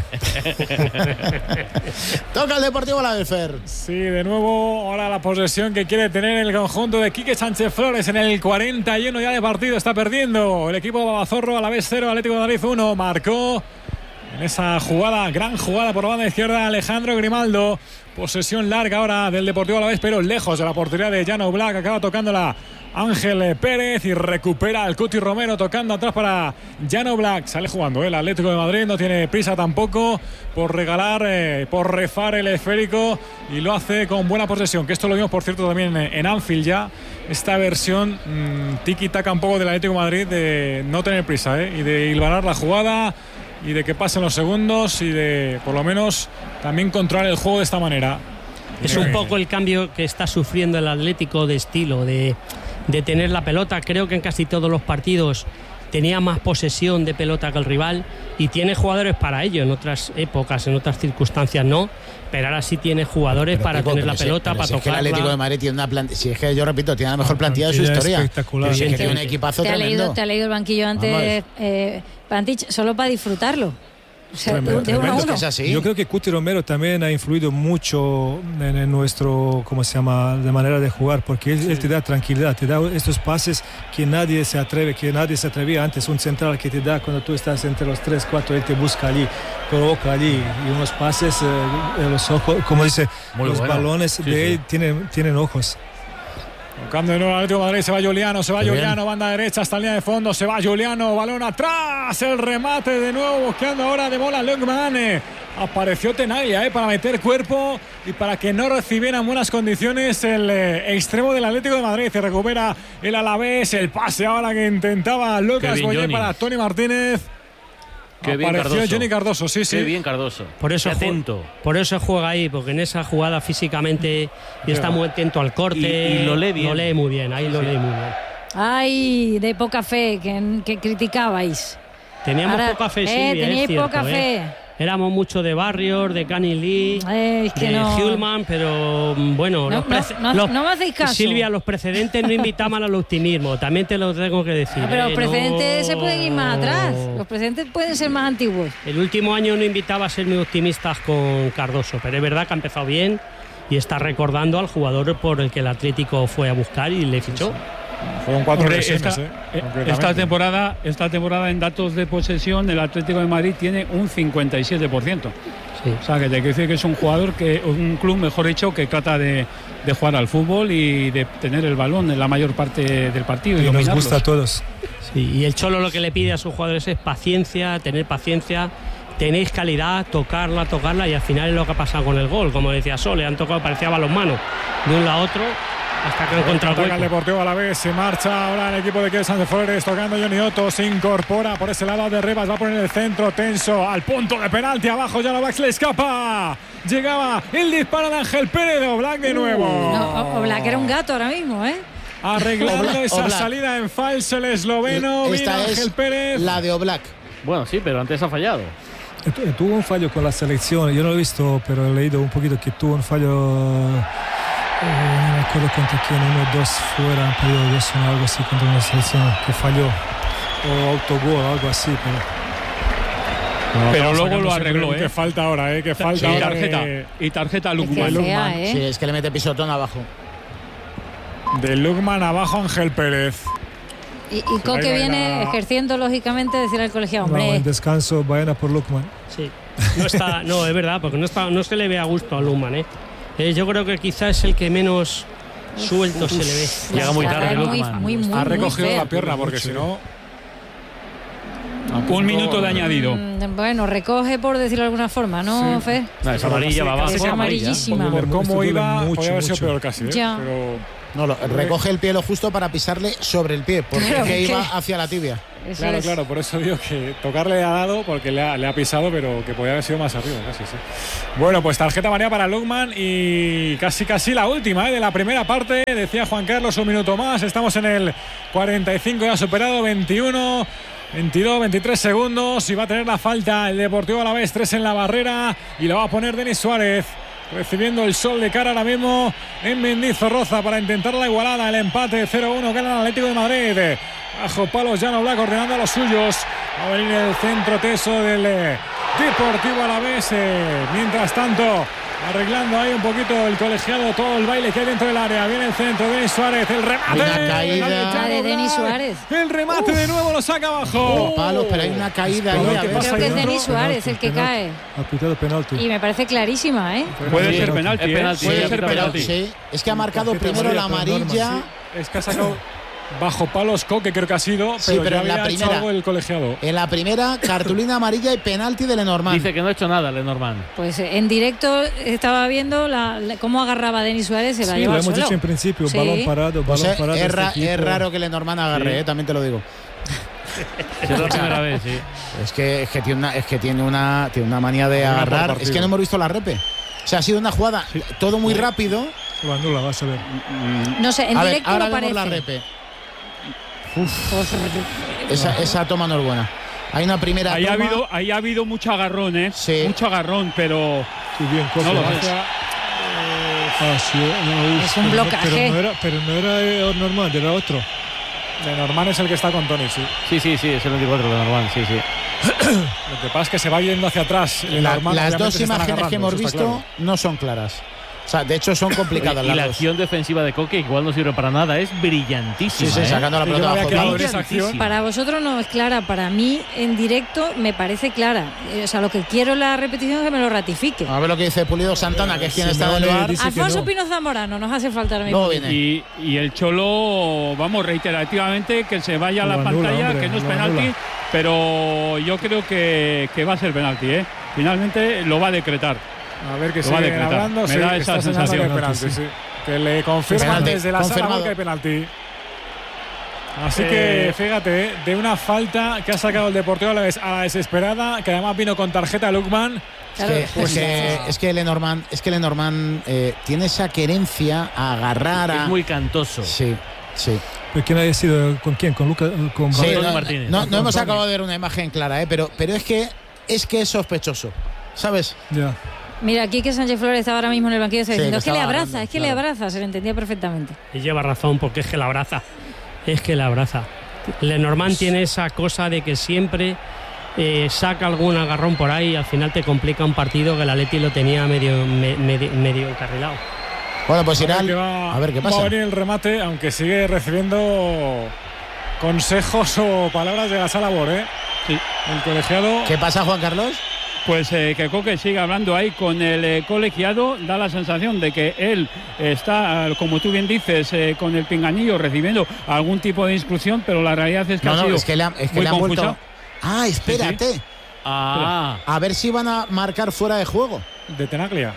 Toca el Deportivo Alavés, Fer. Sí, de nuevo, ahora la posesión que quiere tener el conjunto de Quique Sánchez Flores en el 41 ya de partido. Está perdiendo el equipo de Babazorro. Alavés 0, Atlético de Madrid 1. Marcó en esa jugada, gran jugada por la banda izquierda, Alejandro Grimaldo. Posesión larga ahora del Deportivo Alavés, pero lejos de la portería de Jan Oblak. Acaba tocándola Ángel Pérez y recupera al Cuti Romero tocando atrás para Jan Oblak. Sale jugando el Atlético de Madrid, no tiene prisa tampoco por regalar, por refar el esférico, y lo hace con buena posesión, que esto lo vimos por cierto también en Anfield ya. Esta versión tiki-taka un poco del Atlético de Madrid, de no tener prisa y de hilvanar la jugada y de que pasen los segundos y de por lo menos también controlar el juego de esta manera. Es un poco el cambio que está sufriendo el Atlético de estilo, de tener la pelota. Creo que en casi todos los partidos tenía más posesión de pelota que el rival y tiene jugadores para ello. En otras épocas, en otras circunstancias no, pero ahora sí tiene jugadores para tener la pelota, para tocarla. Es que el Atlético de Madrid tiene una plantilla, si es que yo repito, tiene la mejor plantilla de su historia. Espectacular. Si es que tiene un equipazo tremendo. Te ha leído el banquillo antes, Pantich, solo para disfrutarlo. O sea, de uno a uno. Yo creo que Cuti Romero también ha influido mucho en nuestro, ¿cómo se llama?, de manera de jugar, porque él te da tranquilidad, te da estos pases que nadie se atrevía antes. Un central que te da cuando tú estás entre los 3, 4, él te busca allí, provoca allí, y unos pases, los ojos, como dice, muy los bueno. Balones de él tienen ojos. Tocando de nuevo el Atlético de Madrid, se va Giuliano, banda derecha hasta la línea de fondo, se va Giuliano, balón atrás, el remate de nuevo, buscando ahora de bola Lukman. Apareció Tenaglia para meter cuerpo y para que no recibiera en buenas condiciones el extremo del Atlético de Madrid. Se recupera el Alavés, el pase ahora que intentaba Lucas Boyé para Tony Martínez. Qué bien apareció Cardoso. Johnny Cardoso, sí. Qué bien Cardoso. Por eso juega ahí, porque en esa jugada físicamente está muy atento al corte y lo lee bien. Lo lee muy bien, ahí lo lee muy bien. Ay, de poca fe que criticabais. Teníamos poca fe, sí, teníais cierto, poca fe. Éramos mucho de Barrios, de Cani Lee, de Hulman, pero bueno, no me hacéis caso. Silvia, los precedentes no invitaban al optimismo, también te lo tengo que decir. Pero los precedentes se pueden ir más atrás, los precedentes pueden ser más antiguos. El último año no invitaba a ser muy optimistas con Cardoso, pero es verdad que ha empezado bien y está recordando al jugador por el que el Atlético fue a buscar y le fichó. Fueron 4 lesiones, esta temporada en datos de posesión el Atlético de Madrid tiene un 57%. Sí. O sea, que te quiero decir que es un jugador, un club, mejor dicho, que trata de jugar al fútbol y de tener el balón en la mayor parte del partido. Y nos gusta a todos. Sí, y el Cholo lo que le pide a sus jugadores es paciencia, tenéis calidad, tocarla, y al final es lo que ha pasado con el gol. Como decía Sol, le han tocado, parecía balonmano de un lado a otro, hasta que han encontrado el Deportivo Alavés. Se marcha ahora el equipo de Quique Sánchez Flores, tocando Johnny Otto, se incorpora por ese lado de Rivas, va a poner el centro tenso al punto de penalti, abajo ya Oblak le escapa, llegaba el disparo de Ángel Pérez, de Oblak de nuevo. Oblak era un gato ahora mismo, arreglando esa salida en falso el esloveno. Esta Mira, es Ángel Pérez, la de Oblak. Bueno, sí, pero antes ha fallado. Tuvo un fallo con la selección, yo no lo he visto, pero he leído un poquito que tuvo un fallo, no me acuerdo contra quién, 1-2 fuera, han perdido 2-1, algo así contra una selección que falló, o autogol, algo así, pero luego lo arregló, que falta ahora, que falta ahora y tarjeta Lukman. Sí, es que le mete pisotón abajo. De Lukman abajo Ángel Pérez. Y Coque viene ejerciendo lógicamente decir al colegiado, hombre. No, en descanso vayan a por Lukman. Sí. No, es verdad, porque no se le ve a gusto a Lukman, yo creo que quizás es el que menos suelto se le ve. Llega muy tarde Lukman. Ha recogido la pierna porque si no... Un minuto de añadido. Bueno, recoge por decirlo de alguna forma, ¿no, Fe? No, es amarilla, va abajo. Es amarillísima. Por cómo iba, podría haber sido peor casi. Ya. Pero... No, recoge el pie lo justo para pisarle sobre el pie, porque iba hacia la tibia. Claro, por eso digo que tocarle ha dado, porque le ha pisado, pero que podía haber sido más arriba, casi, sí. Bueno, pues tarjeta amarilla para Lukman y casi la última de la primera parte. Decía Juan Carlos, un minuto más. Estamos en el 45, ya superado, 21, 22, 23 segundos. Y va a tener la falta el Deportivo Alavés, 3 en la barrera. Y la va a poner Denis Suárez. Recibiendo el sol de cara ahora mismo en Mendizorroza para intentar la igualada, el empate 0-1 gana el Atlético de Madrid. Bajo palos Jan Oblak ordenando a los suyos. Va a venir el centro teso del Deportivo Alavés. Mientras tanto, arreglando ahí un poquito el colegiado, todo el baile que hay dentro del área. Viene el centro, Denis Suárez, el remate. Una caída de Denis Suárez. El remate de nuevo lo saca abajo. Palos, pero hay una caída ahí. Creo que es Denis Suárez el que cae. Ha pitado penalti. Y me parece clarísima, ¿eh? Puede ser penalti, Puede ser penalti. Sí, es que ha marcado primero la amarilla. Es que ha sacado bajo palos Coque, creo que ha sido, Sí, pero ya en la había hecho primera- algo el colegiado. En la primera, cartulina amarilla y penalti de Lenormand. Dice que no ha hecho nada Lenormand. Pues en directo estaba viendo cómo agarraba a Denis Suárez, se la Sí, lleva lo al hemos suelo. dicho en principio, Sí. balón parado, Pues balón parado. es raro que Lenormand agarre, también te lo digo. Es la primera vez, sí. Es que tiene una manía de agarrar. Es que no hemos visto la repe. O sea, ha sido una jugada todo muy rápido. Lo anula, vas a ver. No sé, en A ver, directo ahora no vemos parece. la repe. Pues, Esa toma no es buena. Hay una primera Ahí toma. ha habido mucho agarrón, Sí. Mucho agarrón, pero Sí, bien, Coque. no lo Gracias. sé. Sí, no, Es un blocaje. Pero no era normal, era otro. Lenormand es el que está con Tony, sí. Sí, es el 24 Lenormand, sí. Lo que pasa es que se va yendo hacia atrás. Lenormand, Las obviamente, dos se están imágenes que agarrando, hemos eso está visto claro. no son claras. O sea, de hecho son complicadas Y las la dos. acción defensiva de Coque igual no sirve para nada, es brillantísima. Sí, sacando la Yo me pelota había bajo quedado palos. en esa acción. para vosotros no es clara, para mí en directo me parece clara. O sea, lo que quiero en la repetición es que me lo ratifique. A ver lo que dice Pulido Santana, que es quien está en el Simeone bar. dice que Alfonso no. Pino Zamorano, nos hace falta ahora mismo. Luego viene. Y el Cholo, vamos, reiterativamente, que se vaya a la Lo anula, pantalla, hombre, que no es lo penalti, anula. pero yo creo que va a ser penalti, ¿eh? Finalmente lo va a decretar. A ver que Lo va a siguen decretar. hablando. Me sí, da esa está señalando sensación. que es penalti, sí. Que le confirman Penalti, desde la sala confirmado. que hay penalti. Así que fíjate, de una falta que ha sacado el Deportivo a la desesperada, que además vino con tarjeta Lukman. Claro, Es que Lenormand tiene esa querencia a agarrar a. Es muy cantoso. Sí. ¿Pero quién haya sido? ¿Con quién? ¿Con Lucas? Con Sí, Antonio no, Martínez. no hemos acabado de ver una imagen clara, pero es que es sospechoso, ¿sabes? Ya. Mira, Quique Sánchez Flores estaba ahora mismo en el banquillo Sí, diciendo, que es que le estaba abraza, agarrando, es que le claro. abraza, se le entendía perfectamente. Y lleva razón, porque es que la abraza. Lenormand tiene esa cosa de que siempre saca algún agarrón por ahí y al final te complica un partido que el Atleti lo tenía medio encarrilado. Bueno, pues irá. A ver qué pasa. Va a venir el remate, aunque sigue recibiendo consejos o palabras de la sala Bor, ¿eh? Sí. El colegiado. ¿Qué pasa, Juan Carlos? Pues que Coque sigue hablando ahí con el colegiado, da la sensación de que él está, como tú bien dices, con el pinganillo recibiendo algún tipo de instrucción, pero la realidad es que ha sido Es que le han muy vuelto. confusa. Ah, espérate. A ver si van a marcar fuera de juego. De Tenaglia.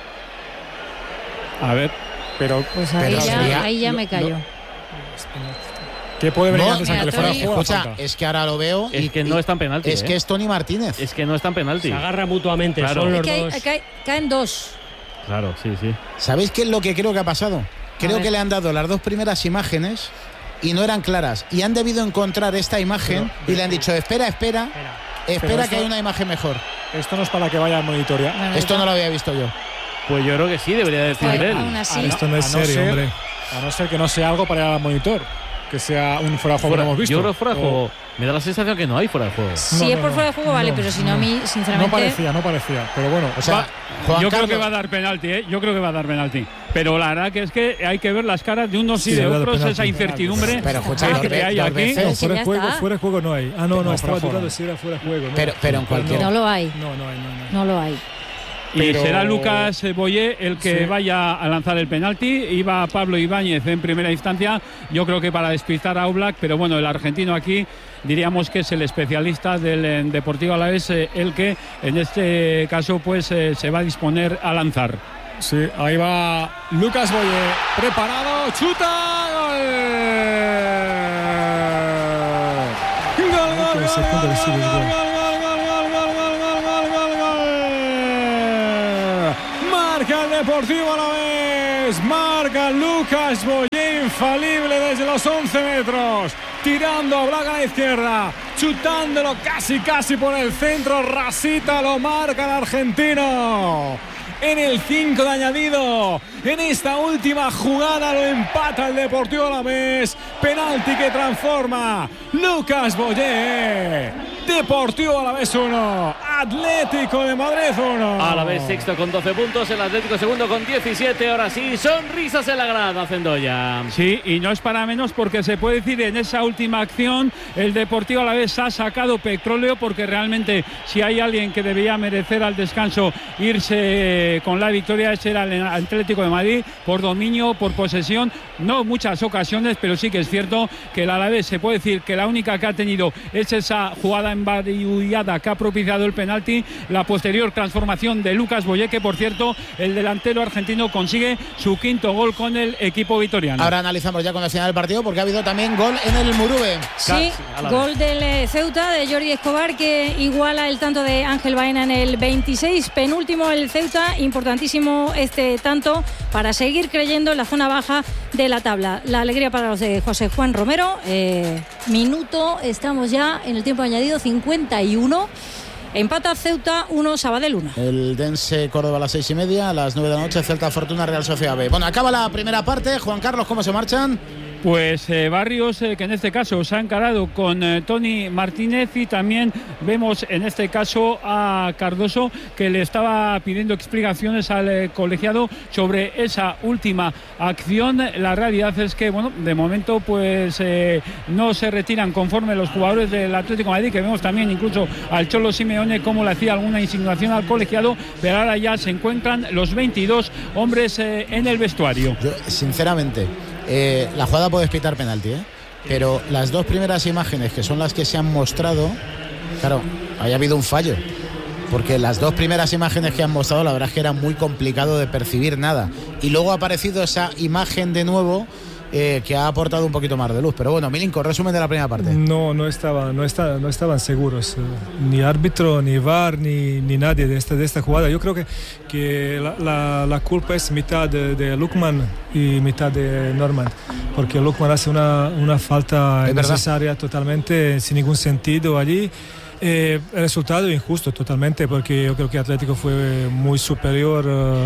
A ver. Pero Pues ahí ya me callo. ¿Qué puede venir No, antes a que le fuera de juego? la Escucha, falta? es que ahora lo veo. Es que no es tan penalti. Es que es Tony Martínez. Es que no es tan penalti. Se agarra mutuamente, Claro. son Es los que dos. caen dos. Claro, sí. ¿Sabéis qué es lo que creo que ha pasado? Creo ver. que le han dado las dos primeras imágenes y no eran claras. Y han debido encontrar esta imagen y le han dicho, espera que esto- hay una imagen mejor. Esto no es para que vaya a monitorear. Bueno, Esto no lo había visto yo. Pues yo creo que sí, debería decir Pues, él. aún así. Esto no es a no serio, ser- hombre. A no ser que no sea algo para ir al monitor, que sea un fuera de juego que no hemos visto. Yo creo que fuera de juego. Me da la sensación que no hay fuera de juego. Si es por fuera de juego, vale, pero si no, a mí, sinceramente. No parecía. Pero bueno, o sea, yo creo que va a dar penalti, Yo creo que va a dar penalti. Pero la verdad que es que hay que ver las caras de unos y de otros, esa incertidumbre que hay aquí. No, fuera de juego no hay. No, estaba dudando si era fuera de juego. Pero en cualquier. No lo hay. No lo hay. Y será Lucas Boyé el que vaya a lanzar el penalti. Iba Pablo Ibáñez en primera instancia, yo creo que para despistar a Oblak, pero bueno, el argentino aquí diríamos que es el especialista del Deportivo Alavés, el que en este caso pues se va a disponer a lanzar. Sí, ahí va Lucas Boyé, preparado, chuta, gol. Marca el Deportivo Alavés, marca Lucas Boyé, infalible desde los 11 metros, tirando a Oblak a la izquierda, chutándolo casi por el centro, rasita, lo marca el argentino. En el 5 de añadido, en esta última jugada lo empata el Deportivo Alavés, penalti que transforma Lucas Boyé. Deportivo Alavés 1, Atlético de Madrid 1. Alavés sexto con 12 puntos, el Atlético segundo con 17. Ahora sí, sonrisas en la grada, Cendoya. Sí, y no es para menos porque se puede decir en esa última acción el Deportivo Alavés ha sacado petróleo, porque realmente si hay alguien que debía merecer al descanso irse con la victoria, ese era el Atlético de Madrid, por dominio, por posesión, no muchas ocasiones, pero sí que es cierto que el Alavés se puede decir que la única que ha tenido es esa jugada embariullada que ha propiciado el penalti, la posterior transformación de Lucas Boyé, que por cierto el delantero argentino consigue su quinto gol con el equipo vitoriano. Ahora analizamos ya con el final del partido, porque ha habido también gol en el Muruve. Sí, gol del Ceuta, de Jordi Escobar, que iguala el tanto de Ángel Baena en el 26, penúltimo el Ceuta, importantísimo este tanto para seguir creyendo en la zona baja de la tabla. La alegría para los de José Juan Romero. Estamos ya en el tiempo añadido, 51. Empata Ceuta 1, Sabadell 1. El Dense Córdoba a las 6:30, a las 9 de la noche, Celta Fortuna Real Sociedad B. Bueno, acaba la primera parte. Juan Carlos, ¿cómo se marchan? Pues Barrios, que en este caso se ha encarado con Tony Martínez, y también vemos en este caso a Cardoso, que le estaba pidiendo explicaciones al colegiado sobre esa última acción. La realidad es que, bueno, de momento pues no se retiran conforme los jugadores del Atlético de Madrid, que vemos también incluso al Cholo Simeone cómo le hacía alguna insinuación al colegiado, pero ahora ya se encuentran los 22 hombres en el vestuario. Yo, sinceramente, la jugada puede pitar penalti, pero las dos primeras imágenes, que son las que se han mostrado, claro, haya habido un fallo, porque las dos primeras imágenes que han mostrado, la verdad es que era muy complicado de percibir nada, y luego ha aparecido esa imagen de nuevo que ha aportado un poquito más de luz. Pero bueno, Milinko, resumen de la primera parte. No estaban seguros, ni árbitro, ni VAR, ni nadie de esta jugada. Yo creo que la culpa es mitad de Lukman y mitad de Norman, porque Lukman hace una falta innecesaria totalmente, sin ningún sentido allí. El resultado injusto totalmente, porque yo creo que Atlético fue muy superior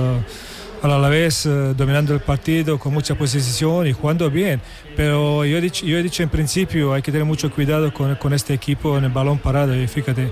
a la vez, dominando el partido con mucha posesión y jugando bien, pero yo he dicho en principio, hay que tener mucho cuidado con este equipo en el balón parado. Y fíjate,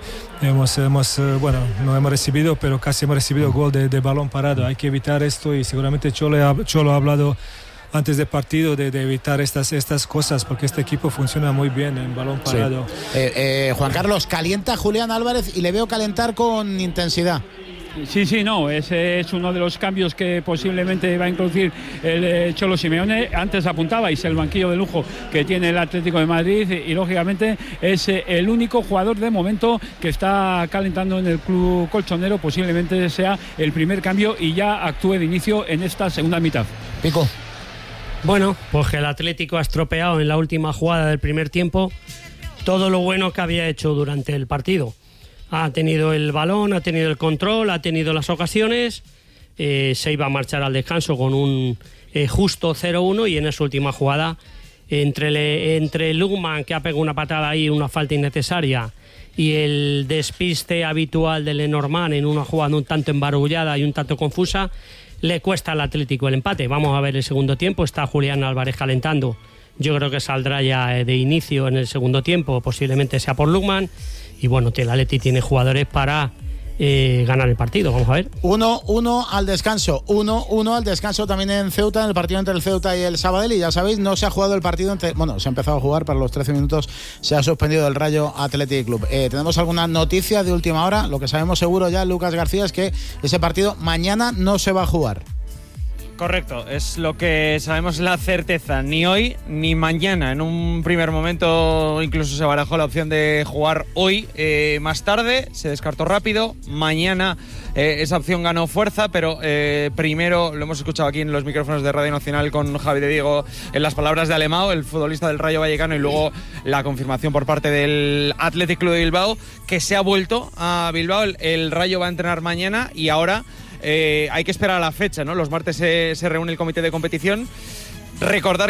no hemos recibido, pero casi hemos recibido gol de balón parado. Hay que evitar esto, y seguramente Cholo ha hablado antes del partido de evitar estas cosas, porque este equipo funciona muy bien en balón parado. Sí. Juan Carlos, calienta Julián Álvarez, y le veo calentar con intensidad. Sí, no, ese es uno de los cambios que posiblemente va a introducir el Cholo Simeone. Antes apuntabais el banquillo de lujo que tiene el Atlético de Madrid, y lógicamente es el único jugador de momento que está calentando en el club colchonero. Posiblemente sea el primer cambio y ya actúe de inicio en esta segunda mitad. Pico. Bueno, pues el Atlético ha estropeado en la última jugada del primer tiempo todo lo bueno que había hecho durante el partido. Ha tenido el balón, ha tenido el control, ha tenido las ocasiones, se iba a marchar al descanso con un justo 0-1, y en esa última jugada, entre Lukman, que ha pegado una patada ahí, una falta innecesaria, y el despiste habitual de Lenormand en una jugada un tanto embarullada y un tanto confusa, le cuesta al Atlético el empate. Vamos a ver el segundo tiempo, está Julián Álvarez calentando. Yo creo que saldrá ya de inicio en el segundo tiempo, posiblemente sea por Lukman. Y bueno, el Atleti tiene jugadores para ganar el partido, vamos a ver. 1-1 al descanso, 1-1 al descanso también en Ceuta, en el partido entre el Ceuta y el Sabadell. Y ya sabéis, no se ha jugado el partido se ha empezado a jugar, para los 13 minutos se ha suspendido el Rayo Athletic Club. ¿Tenemos alguna noticia de última hora? Lo que sabemos seguro ya, Lucas García, es que ese partido mañana no se va a jugar. Correcto, es lo que sabemos, la certeza, ni hoy ni mañana. En un primer momento incluso se barajó la opción de jugar hoy, más tarde, se descartó rápido. Mañana esa opción ganó fuerza, pero primero, lo hemos escuchado aquí en los micrófonos de Radio Nacional con Javi de Diego, en las palabras de Alemão, el futbolista del Rayo Vallecano, y luego la confirmación por parte del Athletic Club de Bilbao, que se ha vuelto a Bilbao. El Rayo va a entrenar mañana y ahora hay que esperar a la fecha, ¿no? Los martes se reúne el comité de competición. Recordar